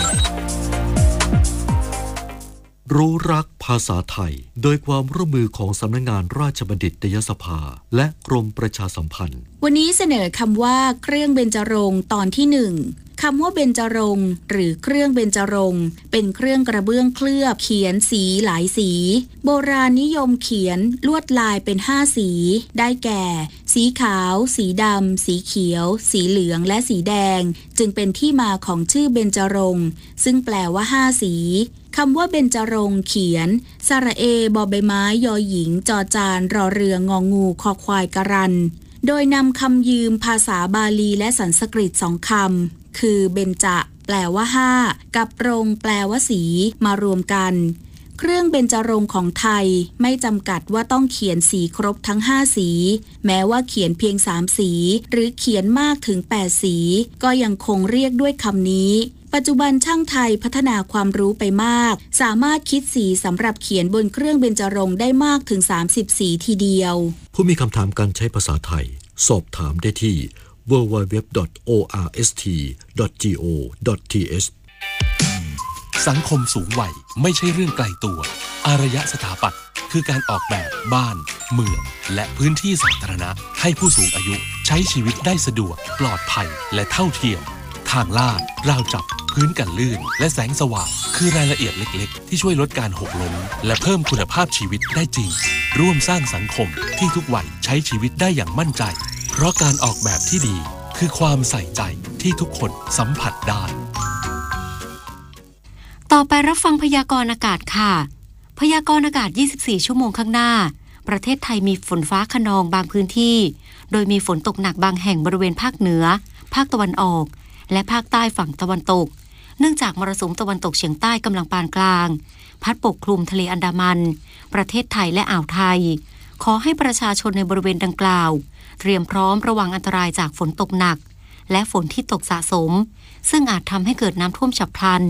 รู้รักภาษาไทยโดยความร่วมมือของสำนักงานราชบัณฑิตยสภาและกรมประชาสัมพันธ์วันนี้เสนอคำว่าเครื่องเบญจรงค์ตอนที่หนึ่งคำว่าเบญจรงค์หรือเครื่องเบญจรงค์เป็นเครื่องกระเบื้องเคลือบเขียนสีหลายสีโบราณนิยมเขียนลวดลายเป็นห้าสีได้แก่ สีขาวสีดำสีเขียวสีเหลืองและสีแดงจึงเป็นที่มาของชื่อเบญจรงค์ซึ่งแปลว่าห้าสีคำว่าเบญจรงค์เขียนสระเอบอใบไม้ยอหญิงจอจานรอเรืององูคอควายกรันโดยนำคำยืมภาษาบาลีและสันสกฤตสองคำคือเบญจะแปลว่าห้ากับรงค์แปลว่าสีมารวมกันเครื่องเบญจรงค์ของไทยไม่จำกัดว่าต้องเขียนสีครบทั้งห้าสีแม้ว่าเขียนเพียงสามสีหรือเขียนมากถึงแปดสีก็ยังคงเรียกด้วยคำนี้ปัจจุบันช่างไทยพัฒนาความรู้ไปมากสามารถคิดสีสำหรับเขียนบนเครื่องเบญจรงค์ได้มากถึงสามสิบสีทีเดียวผู้มีคำถามการใช้ภาษาไทยสอบถามได้ที่ ดับเบิลยู ดับเบิลยู ดับเบิลยู ดอท โอ อาร์ เอส ที ดอท จี โอ ดอท ที เอชสังคมสูงวัยไม่ใช่เรื่องไกลตัวอารยสถาปัตย์คือการออกแบบบ้านเมืองและพื้นที่สาธารณะให้ผู้สูงอายุใช้ชีวิตได้สะดวกปลอดภัยและเท่าเทียมทางลาดราวจับพื้นกันลื่นและแสงสว่างคือรายละเอียดเล็กๆที่ช่วยลดการหกล้มและเพิ่มคุณภาพชีวิตได้จริงร่วมสร้างสังคมที่ทุกวัยใช้ชีวิตได้อย่างมั่นใจเพราะการออกแบบที่ดีคือความใส่ใจที่ทุกคนสัมผัสได้ต่อไปรับฟังพยากรณ์อากาศค่ะพยากรณ์อากาศยี่สิบสี่ชั่วโมงข้างหน้าประเทศไทยมีฝนฟ้าคะนองบางพื้นที่โดยมีฝนตกหนักบางแห่งบริเวณภาคเหนือภาคตะวันออกและภาคใต้ฝั่งตะวันตกเนื่องจากมรสุมตะวันตกเฉียงใต้กำลังปานกลางพัดปกคลุมทะเลอันดามันประเทศไทยและอ่าวไทยขอให้ประชาชนในบริเวณดังกล่าวเตรียมพร้อมระวังอันตรายจากฝนตกหนักและฝนที่ตกสะสมซึ่งอาจทำให้เกิดน้ำท่วมฉับพลัน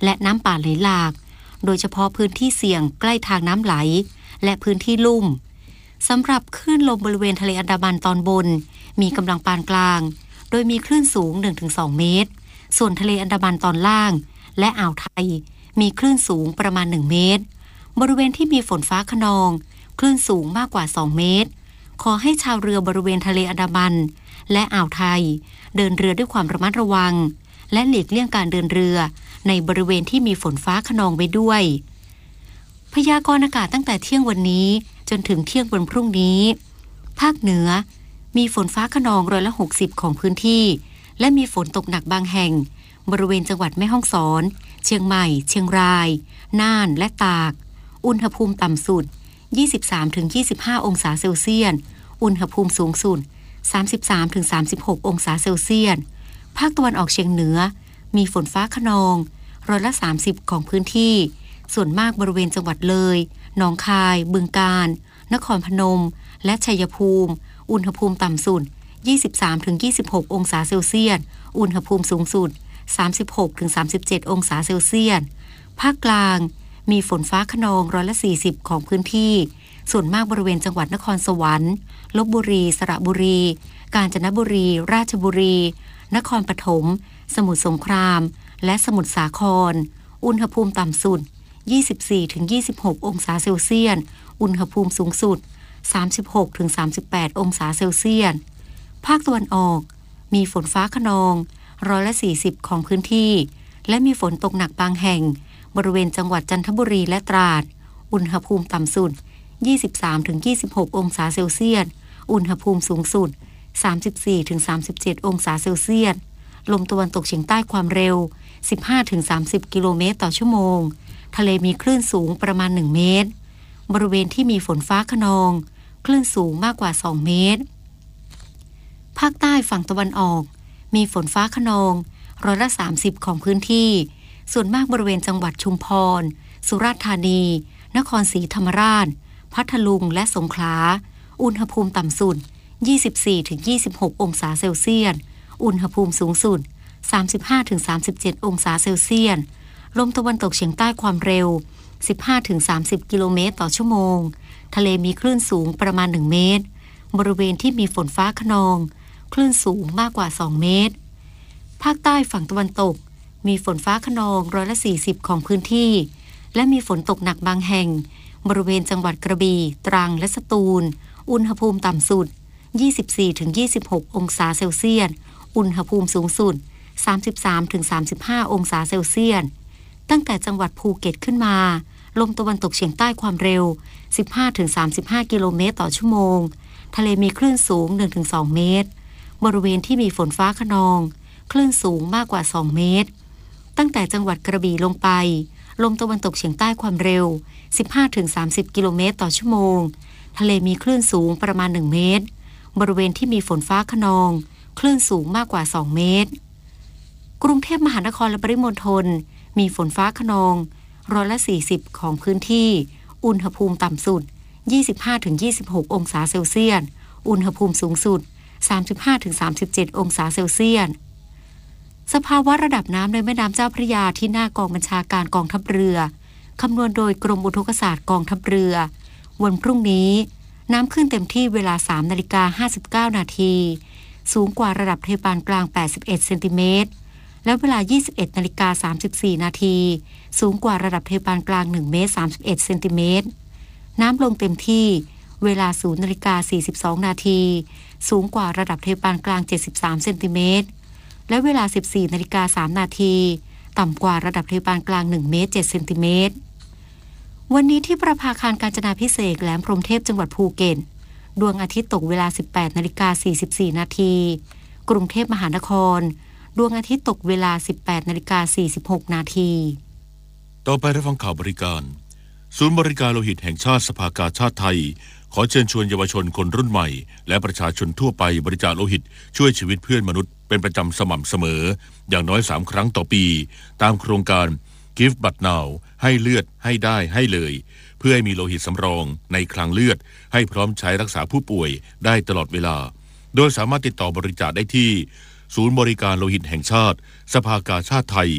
และน้ำป่าไหลหลากโดยเฉพาะพื้นที่เสี่ยงใกล้ทางน้ำไหลและพื้นที่ลุ่มสำหรับคลื่นลมบริเวณทะเลอันดามันตอนบนมีกำลังปานกลางโดยมีคลื่นสูง หนึ่งถึงสอง เมตรส่วนทะเลอันดามันตอนล่างและอ่าวไทยมีคลื่นสูงประมาณหนึ่งเมตรบริเวณที่มีฝนฟ้าคะนองคลื่นสูงมากกว่าสองเมตรขอให้ชาวเรือบริเวณทะเลอันดามันและอ่าวไทยเดินเรือด้วยความระมัดระวังและหลีกเลี่ยงการเดินเรือในบริเวณที่มีฝนฟ้าคะนองไว้ด้วยพยากรณ์อากาศตั้งแต่เที่ยงวันนี้จนถึงเที่ยงวันพรุ่งนี้ภาคเหนือมีฝนฟ้าคะนองร้อยละหกสิบของพื้นที่และมีฝนตกหนักบางแห่งบริเวณจังหวัดแม่ฮ่องสอนเชียงใหม่เชียงรายน่านและตากอุณหภูมิต่ำสุด ยี่สิบสามถึงยี่สิบห้า องศาเซลเซียสอุณหภูมิสูงสุด สามสิบสามถึงสามสิบหก องศาเซลเซียสภาคตะวันออกเฉียงเหนือมีฝนฟ้าคะนองร้อยละสามสิบของพื้นที่ส่วนมากบริเวณจังหวัดเลยหนองคายบึงกาฬนครพนมและชัยภูมิอุณหภูมิต่ำสุด ยี่สิบสามถึงยี่สิบหก องศาเซลเซียสอุณหภูมิสูงสุด สามสิบหกถึงสามสิบเจ็ด องศาเซลเซียสภาคกลางมีฝนฟ้าคะนองร้อยละสี่สิบของพื้นที่ส่วนมากบริเวณจังหวัดนครสวรรค์ลพบุรีสระบุรีกาญจนบุรีราชบุรีนครปฐมสมุทรสงครามและสมุทรสาครอุณหภูมิต่ำสุด ยี่สิบสี่ถึงยี่สิบหก องศาเซลเซียสอุณหภูมิสูงสุด สามสิบหกถึงสามสิบแปด องศาเซลเซียสภาคตะวันออกมีฝนฟ้าคะนองร้อยละสี่สิบของพื้นที่และมีฝนตกหนักบางแห่งบริเวณจังหวัดจันทบุรีและตราดอุณหภูมิต่ำสุด ยี่สิบสามถึงยี่สิบหก องศาเซลเซียสอุณหภูมิสูงสุด สามสิบสี่ถึงสามสิบเจ็ด องศาเซลเซียสลมตะวันตกเฉียงใต้ความเร็ว สิบห้าถึงสามสิบ กิโลเมตรต่อชั่วโมงทะเลมีคลื่นสูงประมาณหนึ่งเมตรบริเวณที่มีฝนฟ้าคะนองคลื่นสูงมากกว่าสองเมตรภาคใต้ฝั่งตะวันออกมีฝนฟ้าคะนองร้อยละสามสิบของพื้นที่ส่วนมากบริเวณจังหวัดชุมพรสุราษฎร์ธานีนครศรีธรรมราชพัทลุงและสงขลาอุณหภูมิต่ำสุด ยี่สิบสี่ถึงยี่สิบหก องศาเซลเซียสอุณหภูมิสูงสุด สามสิบห้าถึงสามสิบเจ็ด องศาเซลเซียสลมตะวันตกเฉียงใต้ความเร็ว สิบห้าถึงสามสิบ กิโลเมตรต่อชั่วโมงทะเลมีคลื่นสูงประมาณหนึ่งเมตรบริเวณที่มีฝนฟ้าคะนองคลื่นสูงมากกว่าสองเมตรภาคใต้ฝั่งตะวันตกมีฝนฟ้าคะนองร้อยละสี่สิบของพื้นที่และมีฝนตกหนักบางแห่งบริเวณจังหวัดกระบี่ตรังและสตูลอุณหภูมิต่ำสุด ยี่สิบสี่ถึงยี่สิบหก องศาเซลเซียสอุณหภูมิสูงสุด สามสิบสามถึงสามสิบห้า องศาเซลเซียสตั้งแต่จังหวัดภูเก็ตขึ้นมาลมตะวันตกเฉียงใต้ความเร็ว สิบห้าถึงสามสิบห้า กิโลเมตรต่อชั่วโมงทะเลมีคลื่นสูง หนึ่งถึงสอง เมตรบริเวณที่มีฝนฟ้าคะนองคลื่นสูงมากกว่าสองเมตรตั้งแต่จังหวัดกระบี่ลงไปลมตะวันตกเฉียงใต้ความเร็ว สิบห้าถึงสามสิบ กิโลเมตรต่อชั่วโมงทะเลมีคลื่นสูงประมาณหนึ่งเมตรบริเวณที่มีฝนฟ้าคะนองคลื่นสูงมากกว่าสองเมตรกรุงเทพมหานครและปริมณฑลมีฝนฟ้าคะนองร้อยละสี่สิบของพื้นที่อุณหภูมิต่ำสุด ยี่สิบห้าถึงยี่สิบหก องศาเซลเซียสอุณหภูมิสูงสุด สามสิบห้าถึงสามสิบเจ็ด องศาเซลเซียสสภาวะระดับน้ำในแม่น้ำเจ้าพระยาที่หน้ากองบัญชาการกองทัพเรือคำนวณโดยกรมอุทกศาสตร์กองทัพเรือวันพรุ่งนี้น้ำขึ้นเต็มที่เวลา สามนาฬิกาห้าสิบเก้า นาทีสูงกว่าระดับทะเลปานกลางแปดสิบเอ็ดเซนติเมตรและเวลา ยี่สิบเอ็ดนาฬิกาสามสิบสี่ นาทีสูงกว่าระดับทะเลปานกลางหนึ่งเมตรสามสิบเอ็ดเซนติเมตรน้ำลงเต็มที่เวลา ศูนย์นาฬิกาสี่สิบสอง นาทีสูงกว่าระดับทะเลปานกลางเจ็ดสิบสามเซนติเมตรและเวลา สิบสี่นาฬิกาสาม นาทีต่ำกว่าระดับทะเลปานกลางหนึ่งเมตรเจ็ดเซนติเมตรวันนี้ที่ประภาคารกาญจนาภิเษกแหลมพรหมเทพจังหวัดภูเก็ตดวงอาทิตย์ตกเวลา สิบแปดนาฬิกาสี่สิบสี่ นาทีกรุงเทพมหานครดวงอาทิตย์ตกเวลา สิบแปดนาฬิกาสี่สิบหก นาทีต่อไปรับฟังข่าวบริการศูนย์บริการโลหิตแห่งชาติสภากาชาติไทยขอเชิญชวนเยาวชนคนรุ่นใหม่และประชาชนทั่วไปบริจาคโลหิตช่วยชีวิตเพื่อนมนุษย์เป็นประจำสม่ำเสมออย่างน้อยสามครั้งต่อปีตามโครงการ Give But Now ให้เลือดให้ได้ให้เลยเพื่อให้มีโลหิตสำรองในคลังเลือดให้พร้อมใช้รักษาผู้ป่วยได้ตลอดเวลาโดยสามารถติดต่อบริจาคได้ที่ศูนย์บริการโลหิตแห่งชาติสภากาชาติไทย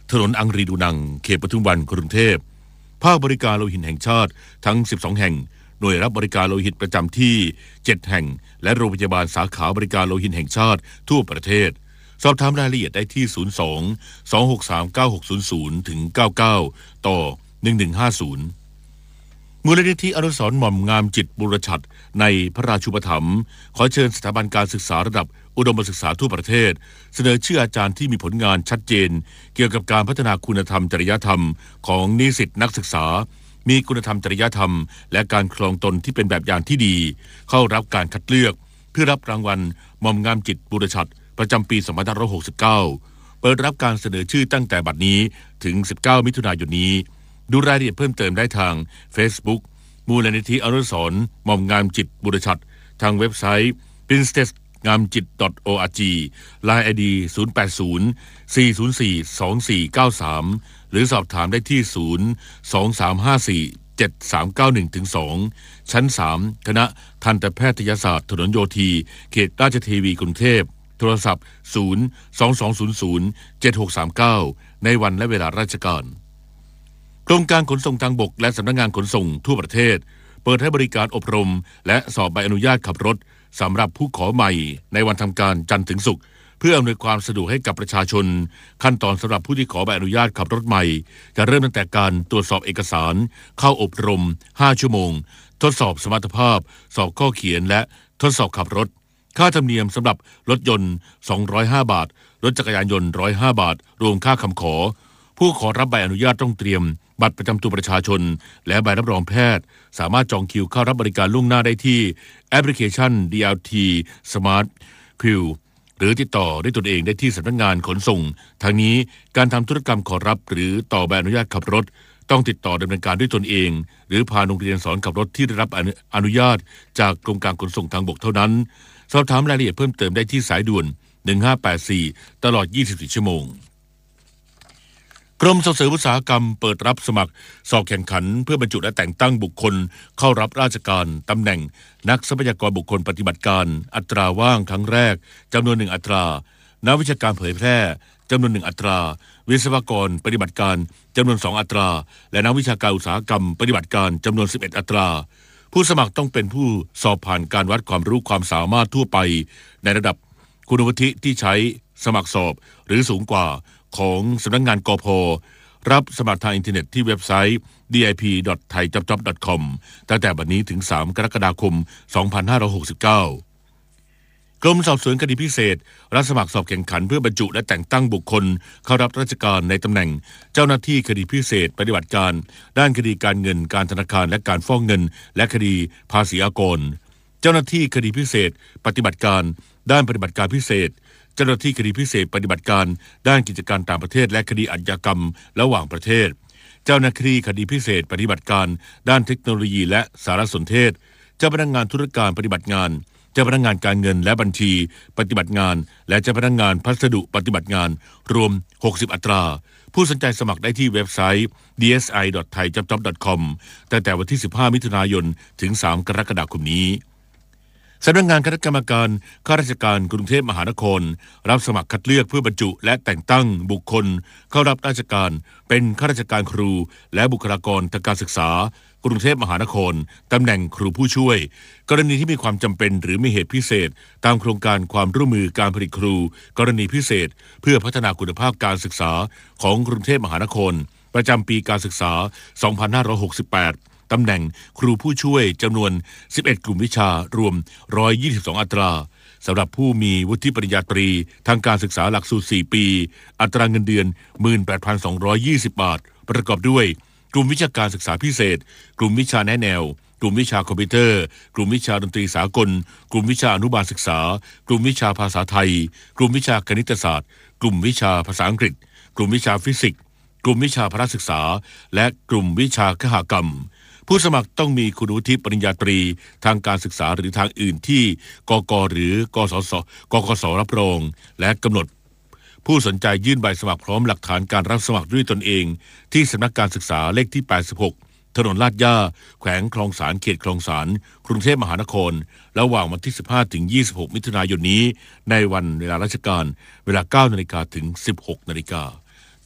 ถนนอังรีดูนังเขตปทุมวันกรุงเทพภาคบริการโลหิตแห่งชาติทั้งสิบสองแห่งหน่วยรับบริการโลหิตประจำที่เจ็ดแห่งและโรงพยาบาลสาขาบริการโลหิตแห่งชาติทั่วประเทศสอบถามรายละเอียดได้ที่ศูนย์ สอง สอง หก สาม เก้า หก ศูนย์ ศูนย์ ถึง เก้าเก้า ต่อ หนึ่งหนึ่งห้าศูนย์มูลนิธิอนุสรณ์หม่อมงามจิตบุรชัดในพระราชูปถัมภ์ขอเชิญสถาบันการศึกษาระดับอุดมศึกษาทั่วประเทศเสนอชื่ออาจารย์ที่มีผลงานชัดเจนเกี่ยวกับการพัฒนาคุณธรรมจริยธรรมของนิสิตนักศึกษามีคุณธรรมจริยธรรมและการครองตนที่เป็นแบบอย่างที่ดีเข้ารับการคัดเลือกเพื่อรับรางวัลหม่อมงามจิตบุรชัดประจำปี สองพันห้าร้อยหกสิบเก้า เปิดรับการเสนอชื่อตั้งแต่บัดนี้ถึง สิบเก้า มิถุนายนนี้ดูรายละเอียดเพิ่มเติมได้ทาง Facebook มูลนิธิอนุสรณ์หม่อมงามจิตบุรชัดทางเว็บไซต์ princess งามจิต .org ไลน์ ไอ ดี ศูนย์ แปด ศูนย์ สี่ ศูนย์ สี่ สอง สี่ เก้า สาม หรือสอบถามได้ที่ ศูนย์ สอง สาม ห้า สี่ เจ็ด สาม เก้า หนึ่ง ถึง สอง ชั้น สาม คณะทันตแพทยศาสตร์ถนนโยธีเขตราชเทวีกรุงเทพโทรศัพท์ ศูนย์ สอง สอง ศูนย์ ศูนย์ เจ็ด หก สาม เก้า ในวันและเวลาราชการกรมการขนส่งทางบกและสำนักงานขนส่งทั่วประเทศเปิดให้บริการอบรมและสอบใบอนุญาตขับรถสำหรับผู้ขอใหม่ในวันทำการจันทร์ถึงศุกร์เพื่ออำนวยความสะดวกให้กับประชาชนขั้นตอนสำหรับผู้ที่ขอใบอนุญาตขับรถใหม่จะเริ่มตั้งแต่การตรวจสอบเอกสารเข้าอบรมห้าชั่วโมงทดสอบสมรรถภาพสอบข้อเขียนและทดสอบขับรถค่าธรรมเนียมสำหรับรถยนต์สองร้อยห้าบาทรถจักรยานยนต์หนึ่งร้อยห้าบาทรวมค่าคำขอผู้ขอรับใบอนุญาตต้องเตรียมบัตรประจำตัวประชาชนและใบรับรองแพทย์สามารถจองคิวเข้ารับบริการล่วงหน้าได้ที่แอปพลิเคชัน ดี แอล ที Smart Queue หรือติดต่อด้วยตนเองได้ที่สำนักงานขนส่งทางนี้การทำธุรกรรมขอรับหรือต่อใบอนุญาตขับรถต้องติดต่อดำเนินการด้วยตนเองหรือผ่านโรงเรียนสอนขับรถที่ได้รับอนุญาตจากกรมการขนส่งทางบกเท่านั้นสอบถามรายละเอียดเพิ่มเติมได้ที่สายด่วนหนึ่งห้าแปดสี่ตลอดยี่สิบสี่ชั่วโมงกรมส่งเสริมอุตสาหกรรมเปิดรับสมัครสอบแข่งขันเพื่อบรรจุและแต่งตั้งบุคคลเข้ารับราชการตำแหน่งนักทรัพยากรบุคคลปฏิบัติการอัตราว่างครั้งแรกจำนวนหนึ่งอัตรานักวิชาการเผยแพร่จำนวนหนึ่งอัตราวิศวกรปฏิบัติการจำนวนสองอัตราและนักวิชาการอุตสาหกรรมปฏิบัติการจำนวนสิบเอ็ดอัตราผู้สมัครต้องเป็นผู้สอบผ่านการวัดความรู้ความสามารถทั่วไปในระดับคุณวุฒิที่ใช้สมัครสอบหรือสูงกว่าของสำนักงานกพ.รับสมัครทางอินเทอร์เน็ตที่เว็บไซต์ ดี ไอ พี ดอท ไทยจ็อบจ็อบ ดอท คอม ตั้งแต่บัดนี้ถึงสามกรกฎาคมสองพันห้าร้อยหกสิบเก้ากรมสอบสวนคดีพิเศษรับสมัครสอบแข่งขันเพื่อบรรจุและแต่งตั้งบุคคลเข้ารับราชการในตำแหน่งเจ้าหน้าที่คดีพิเศษปฏิบัติการด้านคดีการเงินการธนาคารและการฟอกเงินและคดีภาษีอากรเจ้าหน้าที่คดีพิเศษปฏิบัติการด้านปฏิบัติการพิเศษเจ้าหน้าที่คดีพิเศษปฏิบัติการด้านกิจการต่างประเทศและคดีอาชญากรรมระหว่างประเทศเจ้าหน้าที่คดีพิเศษปฏิบัติการด้านเทคโนโลยีและสารสนเทศเจ้าพนักงานธุรการปฏิบัติงานเจ้าพนักงานการเงินและบัญชีปฏิบัติงานและเจ้าพนักงานพัสดุปฏิบัติงานรวมหกสิบอัตราผู้สนใจสมัครได้ที่เว็บไซต์ ดี เอส ไอ ดอท ไทยจ็อบจ็อบ ดอท คอม ตั้งแต่วันที่สิบห้ามิถุนายนถึงสามกรกฎาคมนี้สำนักงานคณะกรรมการข้าราชการกรุงเทพมหานครรับสมัครคัดเลือกเพื่อบรรจุและแต่งตั้งบุคคลเข้ารับราชการเป็นข้าราชการครูและบุคลากรทางการศึกษากรุงเทพมหานครตำแหน่งครูผู้ช่วยกรณีที่มีความจำเป็นหรือมีเหตุพิเศษตามโครงการความร่วมมือการผลิตครูกรณีพิเศษเพื่อพัฒนาคุณภาพการศึกษาของกรุงเทพมหานครประจำปีการศึกษาสองพันห้าร้อยหกสิบแปดตำแหน่งครูผู้ช่วยจำนวนสิบเอ็ดกลุ่มวิชารวมหนึ่งร้อยยี่สิบสองอัตราสำหรับผู้มีวุฒิปริญญาตรีทางการศึกษาหลักสูตรสี่ปีอัตราเงินเดือน หนึ่งหมื่นแปดพันสองร้อยยี่สิบ บาทประกอบด้วยกลุ่มวิชาการศึกษาพิเศษกลุ่มวิชาแนะแนวกลุ่มวิชาคอมพิวเตอร์กลุ่มวิชาดนตรีสากลกลุ่มวิชาอนุบาลศึกษากลุ่มวิชาภาษาไทยกลุ่มวิชาคณิตศาสตร์กลุ่มวิชาภาษาอังกฤษกลุ่มวิชาฟิสิกส์กลุ่มวิชาพละศึกษาและกลุ่มวิชาคหกรรมผู้สมัครต้องมีคุณวุฒิปริญญาตรีทางการศึกษาหรือทางอื่นที่กก.หรือกสศกกส.รับรองและกำหนดผู้สนใจยื่นใบสมัครพร้อมหลักฐานการรับสมัครด้วยตนเองที่สำนักการศึกษาเลขที่แปดสิบหกถนนลาดย่าแขวงคลองสารเขตคลองสารกรุงเทพมหานครระหว่างวันที่สิบห้าถึงยี่สิบหกมิถุนายนนี้ในวันเวลาราชการเวลา เก้านาฬิกา ถึง สิบหกนาฬิกา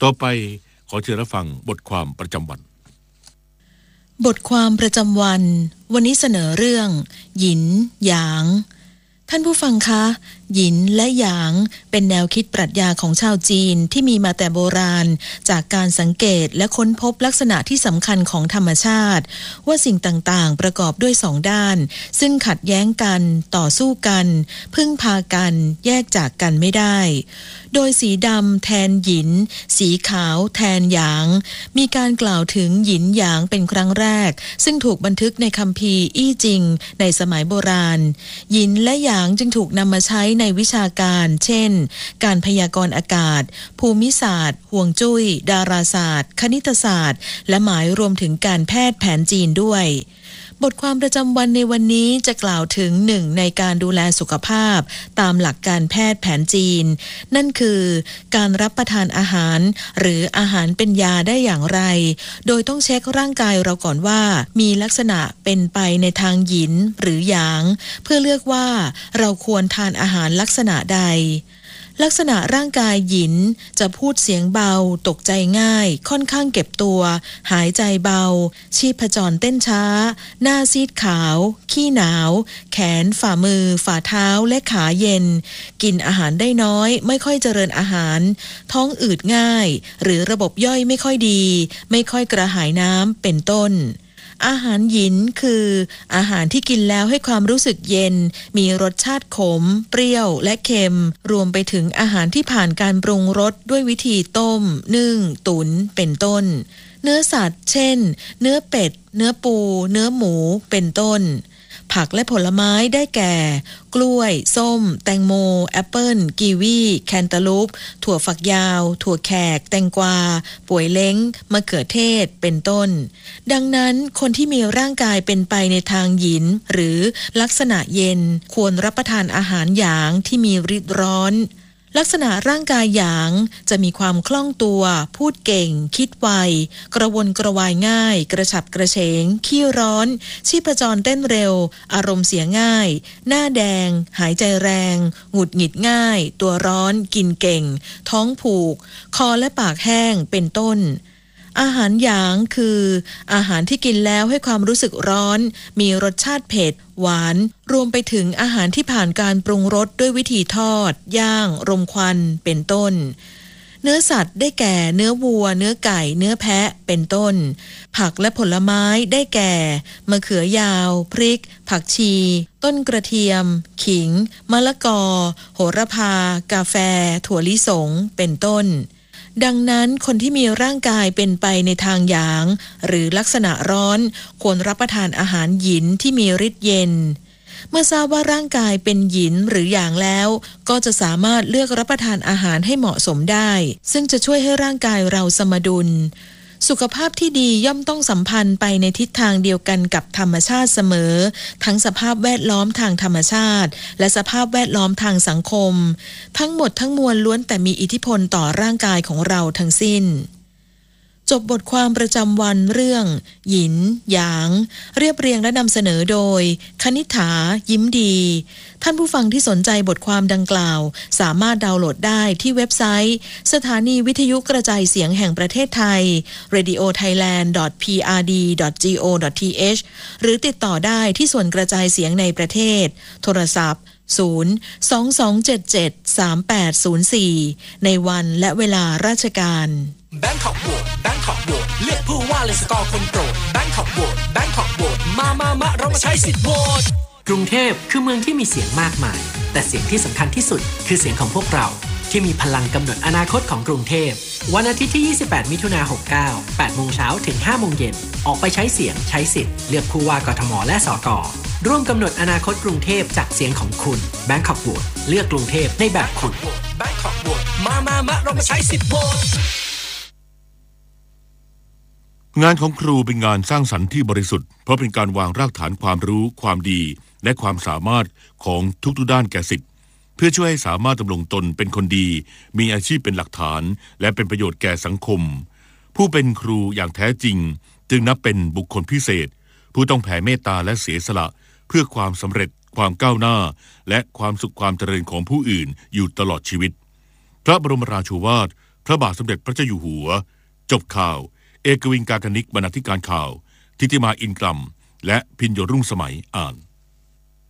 ต่อไปขอเชิญรับฟังบทความประจำวันบทความประจำวันวันนี้เสนอเรื่องหยินหยางท่านผู้ฟังคะหยินและหยางเป็นแนวคิดปรัชญาของชาวจีนที่มีมาแต่โบราณจากการสังเกตและค้นพบลักษณะที่สำคัญของธรรมชาติว่าสิ่งต่างๆประกอบด้วยสองด้านซึ่งขัดแย้งกันต่อสู้กันพึ่งพากันแยกจากกันไม่ได้โดยสีดำแทนหยินสีขาวแทนหยางมีการกล่าวถึงหยินหยางเป็นครั้งแรกซึ่งถูกบันทึกในคัมภีร์อี้จิงในสมัยโบราณหยินและหยางจึงถูกนำมาใช้ในวิชาการเช่นการพยากรณ์อากาศภูมิศาสตร์ห่วงจุ้ยดาราศาสตร์คณิตศาสตร์และหมายรวมถึงการแพทย์แผนจีนด้วยบทความประจำวันในวันนี้จะกล่าวถึงหนึ่งในการดูแลสุขภาพตามหลักการแพทย์แผนจีนนั่นคือการรับประทานอาหารหรืออาหารเป็นยาได้อย่างไรโดยต้องเช็คร่างกายเราก่อนว่ามีลักษณะเป็นไปในทางหยินหรือหยางเพื่อเลือกว่าเราควรทานอาหารลักษณะใดลักษณะร่างกายหยินจะพูดเสียงเบาตกใจง่ายค่อนข้างเก็บตัวหายใจเบาชีพจรเต้นช้าหน้าซีดขาวขี้หนาวแขนฝ่ามือฝ่าเท้าและขาเย็นกินอาหารได้น้อยไม่ค่อยเจริญอาหารท้องอืดง่ายหรือระบบย่อยไม่ค่อยดีไม่ค่อยกระหายน้ำเป็นต้นอาหารหยินคืออาหารที่กินแล้วให้ความรู้สึกเย็นมีรสชาติขมเปรี้ยวและเค็มรวมไปถึงอาหารที่ผ่านการปรุงรสด้วยวิธีต้มนึ่งตุ๋นเป็นต้นเนื้อสัตว์เช่นเนื้อเป็ดเนื้อปูเนื้อหมูเป็นต้นผักและผลไม้ได้แก่กล้วยส้มแตงโมแอปเปิ้ลกีวีแคนตาลูปถั่วฝักยาวถั่วแขกแตงกวาป่วยเล้งมะเขือเทศเป็นต้นดังนั้นคนที่มีร่างกายเป็นไปในทางหยินหรือลักษณะเย็นควรรับประทานอาหารหยางที่มีฤทธิ์ร้อนลักษณะร่างกายหยางจะมีความคล่องตัวพูดเก่งคิดไวกระวนกระวายง่ายกระฉับกระเฉงขี้ร้อนชีพจรเต้นเร็วอารมณ์เสียง่ายหน้าแดงหายใจแรงหงุดหงิดง่ายตัวร้อนกินเก่งท้องผูกคอและปากแห้งเป็นต้นอาหารหยางคืออาหารที่กินแล้วให้ความรู้สึกร้อนมีรสชาติเผ็ดหวานรวมไปถึงอาหารที่ผ่านการปรุงรสด้วยวิธีทอดย่างรมควันเป็นต้นเนื้อสัตว์ได้แก่เนื้อวัวเนื้อไก่เนื้อแพะเป็นต้นผักและผลไม้ได้แก่มะเขือยาวพริกผักชีต้นกระเทียมขิงมะละกอโหระพากาแฟถั่วลิสงเป็นต้นดังนั้นคนที่มีร่างกายเป็นไปในทางหยางหรือลักษณะร้อนควรรับประทานอาหารหยินที่มีฤทธิ์เย็นเมื่อทราบว่าร่างกายเป็นหยินหรือหยางแล้วก็จะสามารถเลือกรับประทานอาหารให้เหมาะสมได้ซึ่งจะช่วยให้ร่างกายเราสมดุลสุขภาพที่ดีย่อมต้องสัมพันธ์ไปในทิศทางเดียวกันกับธรรมชาติเสมอทั้งสภาพแวดล้อมทางธรรมชาติและสภาพแวดล้อมทางสังคมทั้งหมดทั้งมวลล้วนแต่มีอิทธิพลต่อร่างกายของเราทั้งสิ้นจบบทความประจำวันเรื่องหยินหยางเรียบเรียงและนำเสนอโดยคณิษฐายิ้มดีท่านผู้ฟังที่สนใจบทความดังกล่าวสามารถดาวน์โหลดได้ที่เว็บไซต์สถานีวิทยุกระจายเสียงแห่งประเทศไทย เรดิโอไทยแลนด์ ดอท พี อาร์ ดี ดอท จี โอ ดอท ที เอช หรือติดต่อได้ที่ส่วนกระจายเสียงในประเทศโทรศัพท์ศูนย์ สอง สอง เจ็ด เจ็ด สาม แปด ศูนย์ สี่ในวันและเวลาราชการแบงคอกโหวตแบงคอกโหวตเลือกผู้ว่าเลยสกอร์คนโปรดแบงคอกโหวตแบงคอกโหวตมามามาเรามาใช้สิทธิ์โหวตกรุงเทพคือเมืองที่มีเสียงมากมายแต่เสียงที่สำคัญที่สุดคือเสียงของพวกเราที่มีพลังกำหนดอนาคตของกรุงเทพวันอาทิตย์ที่ยี่สิบแปดมิถุนายนหกเก้า แปดโมงเช้าถึงห้าโมงเย็นออกไปใช้เสียงใช้สิทธิ์เลือกผู้ว่ากทมและสกร่วมกำหนดอนาคตกรุงเทพจากเสียงของคุณแบงคอกโหวตเลือกกรุงเทพในแบบคุณแบงคอกโหวตมามามาเรามาใช้สิทธิ์โหวตงานของครูเป็นงานสร้างสรรค์ที่บริสุทธิ์เพราะเป็นการวางรากฐานความรู้ความดีและความสามารถของทุกๆด้านแก่ศิษย์เพื่อช่วยให้สามารถดำรงตนเป็นคนดีมีอาชีพเป็นหลักฐานและเป็นประโยชน์แก่สังคมผู้เป็นครูอย่างแท้จริงจึงนับเป็นบุคคลพิเศษผู้ต้องแผ่เมตตาและเสียสละเพื่อความสำเร็จความก้าวหน้าและความสุขความเจริญของผู้อื่นอยู่ตลอดชีวิตพระบรมราโชวาทพระบาทสมเด็จพระเจ้าอยู่หัวจบข่าวเอกวินกากนิกบรรณาธิการข่าวทิติมาอินกลัมและพินโยรุ่งสมัยอ่าน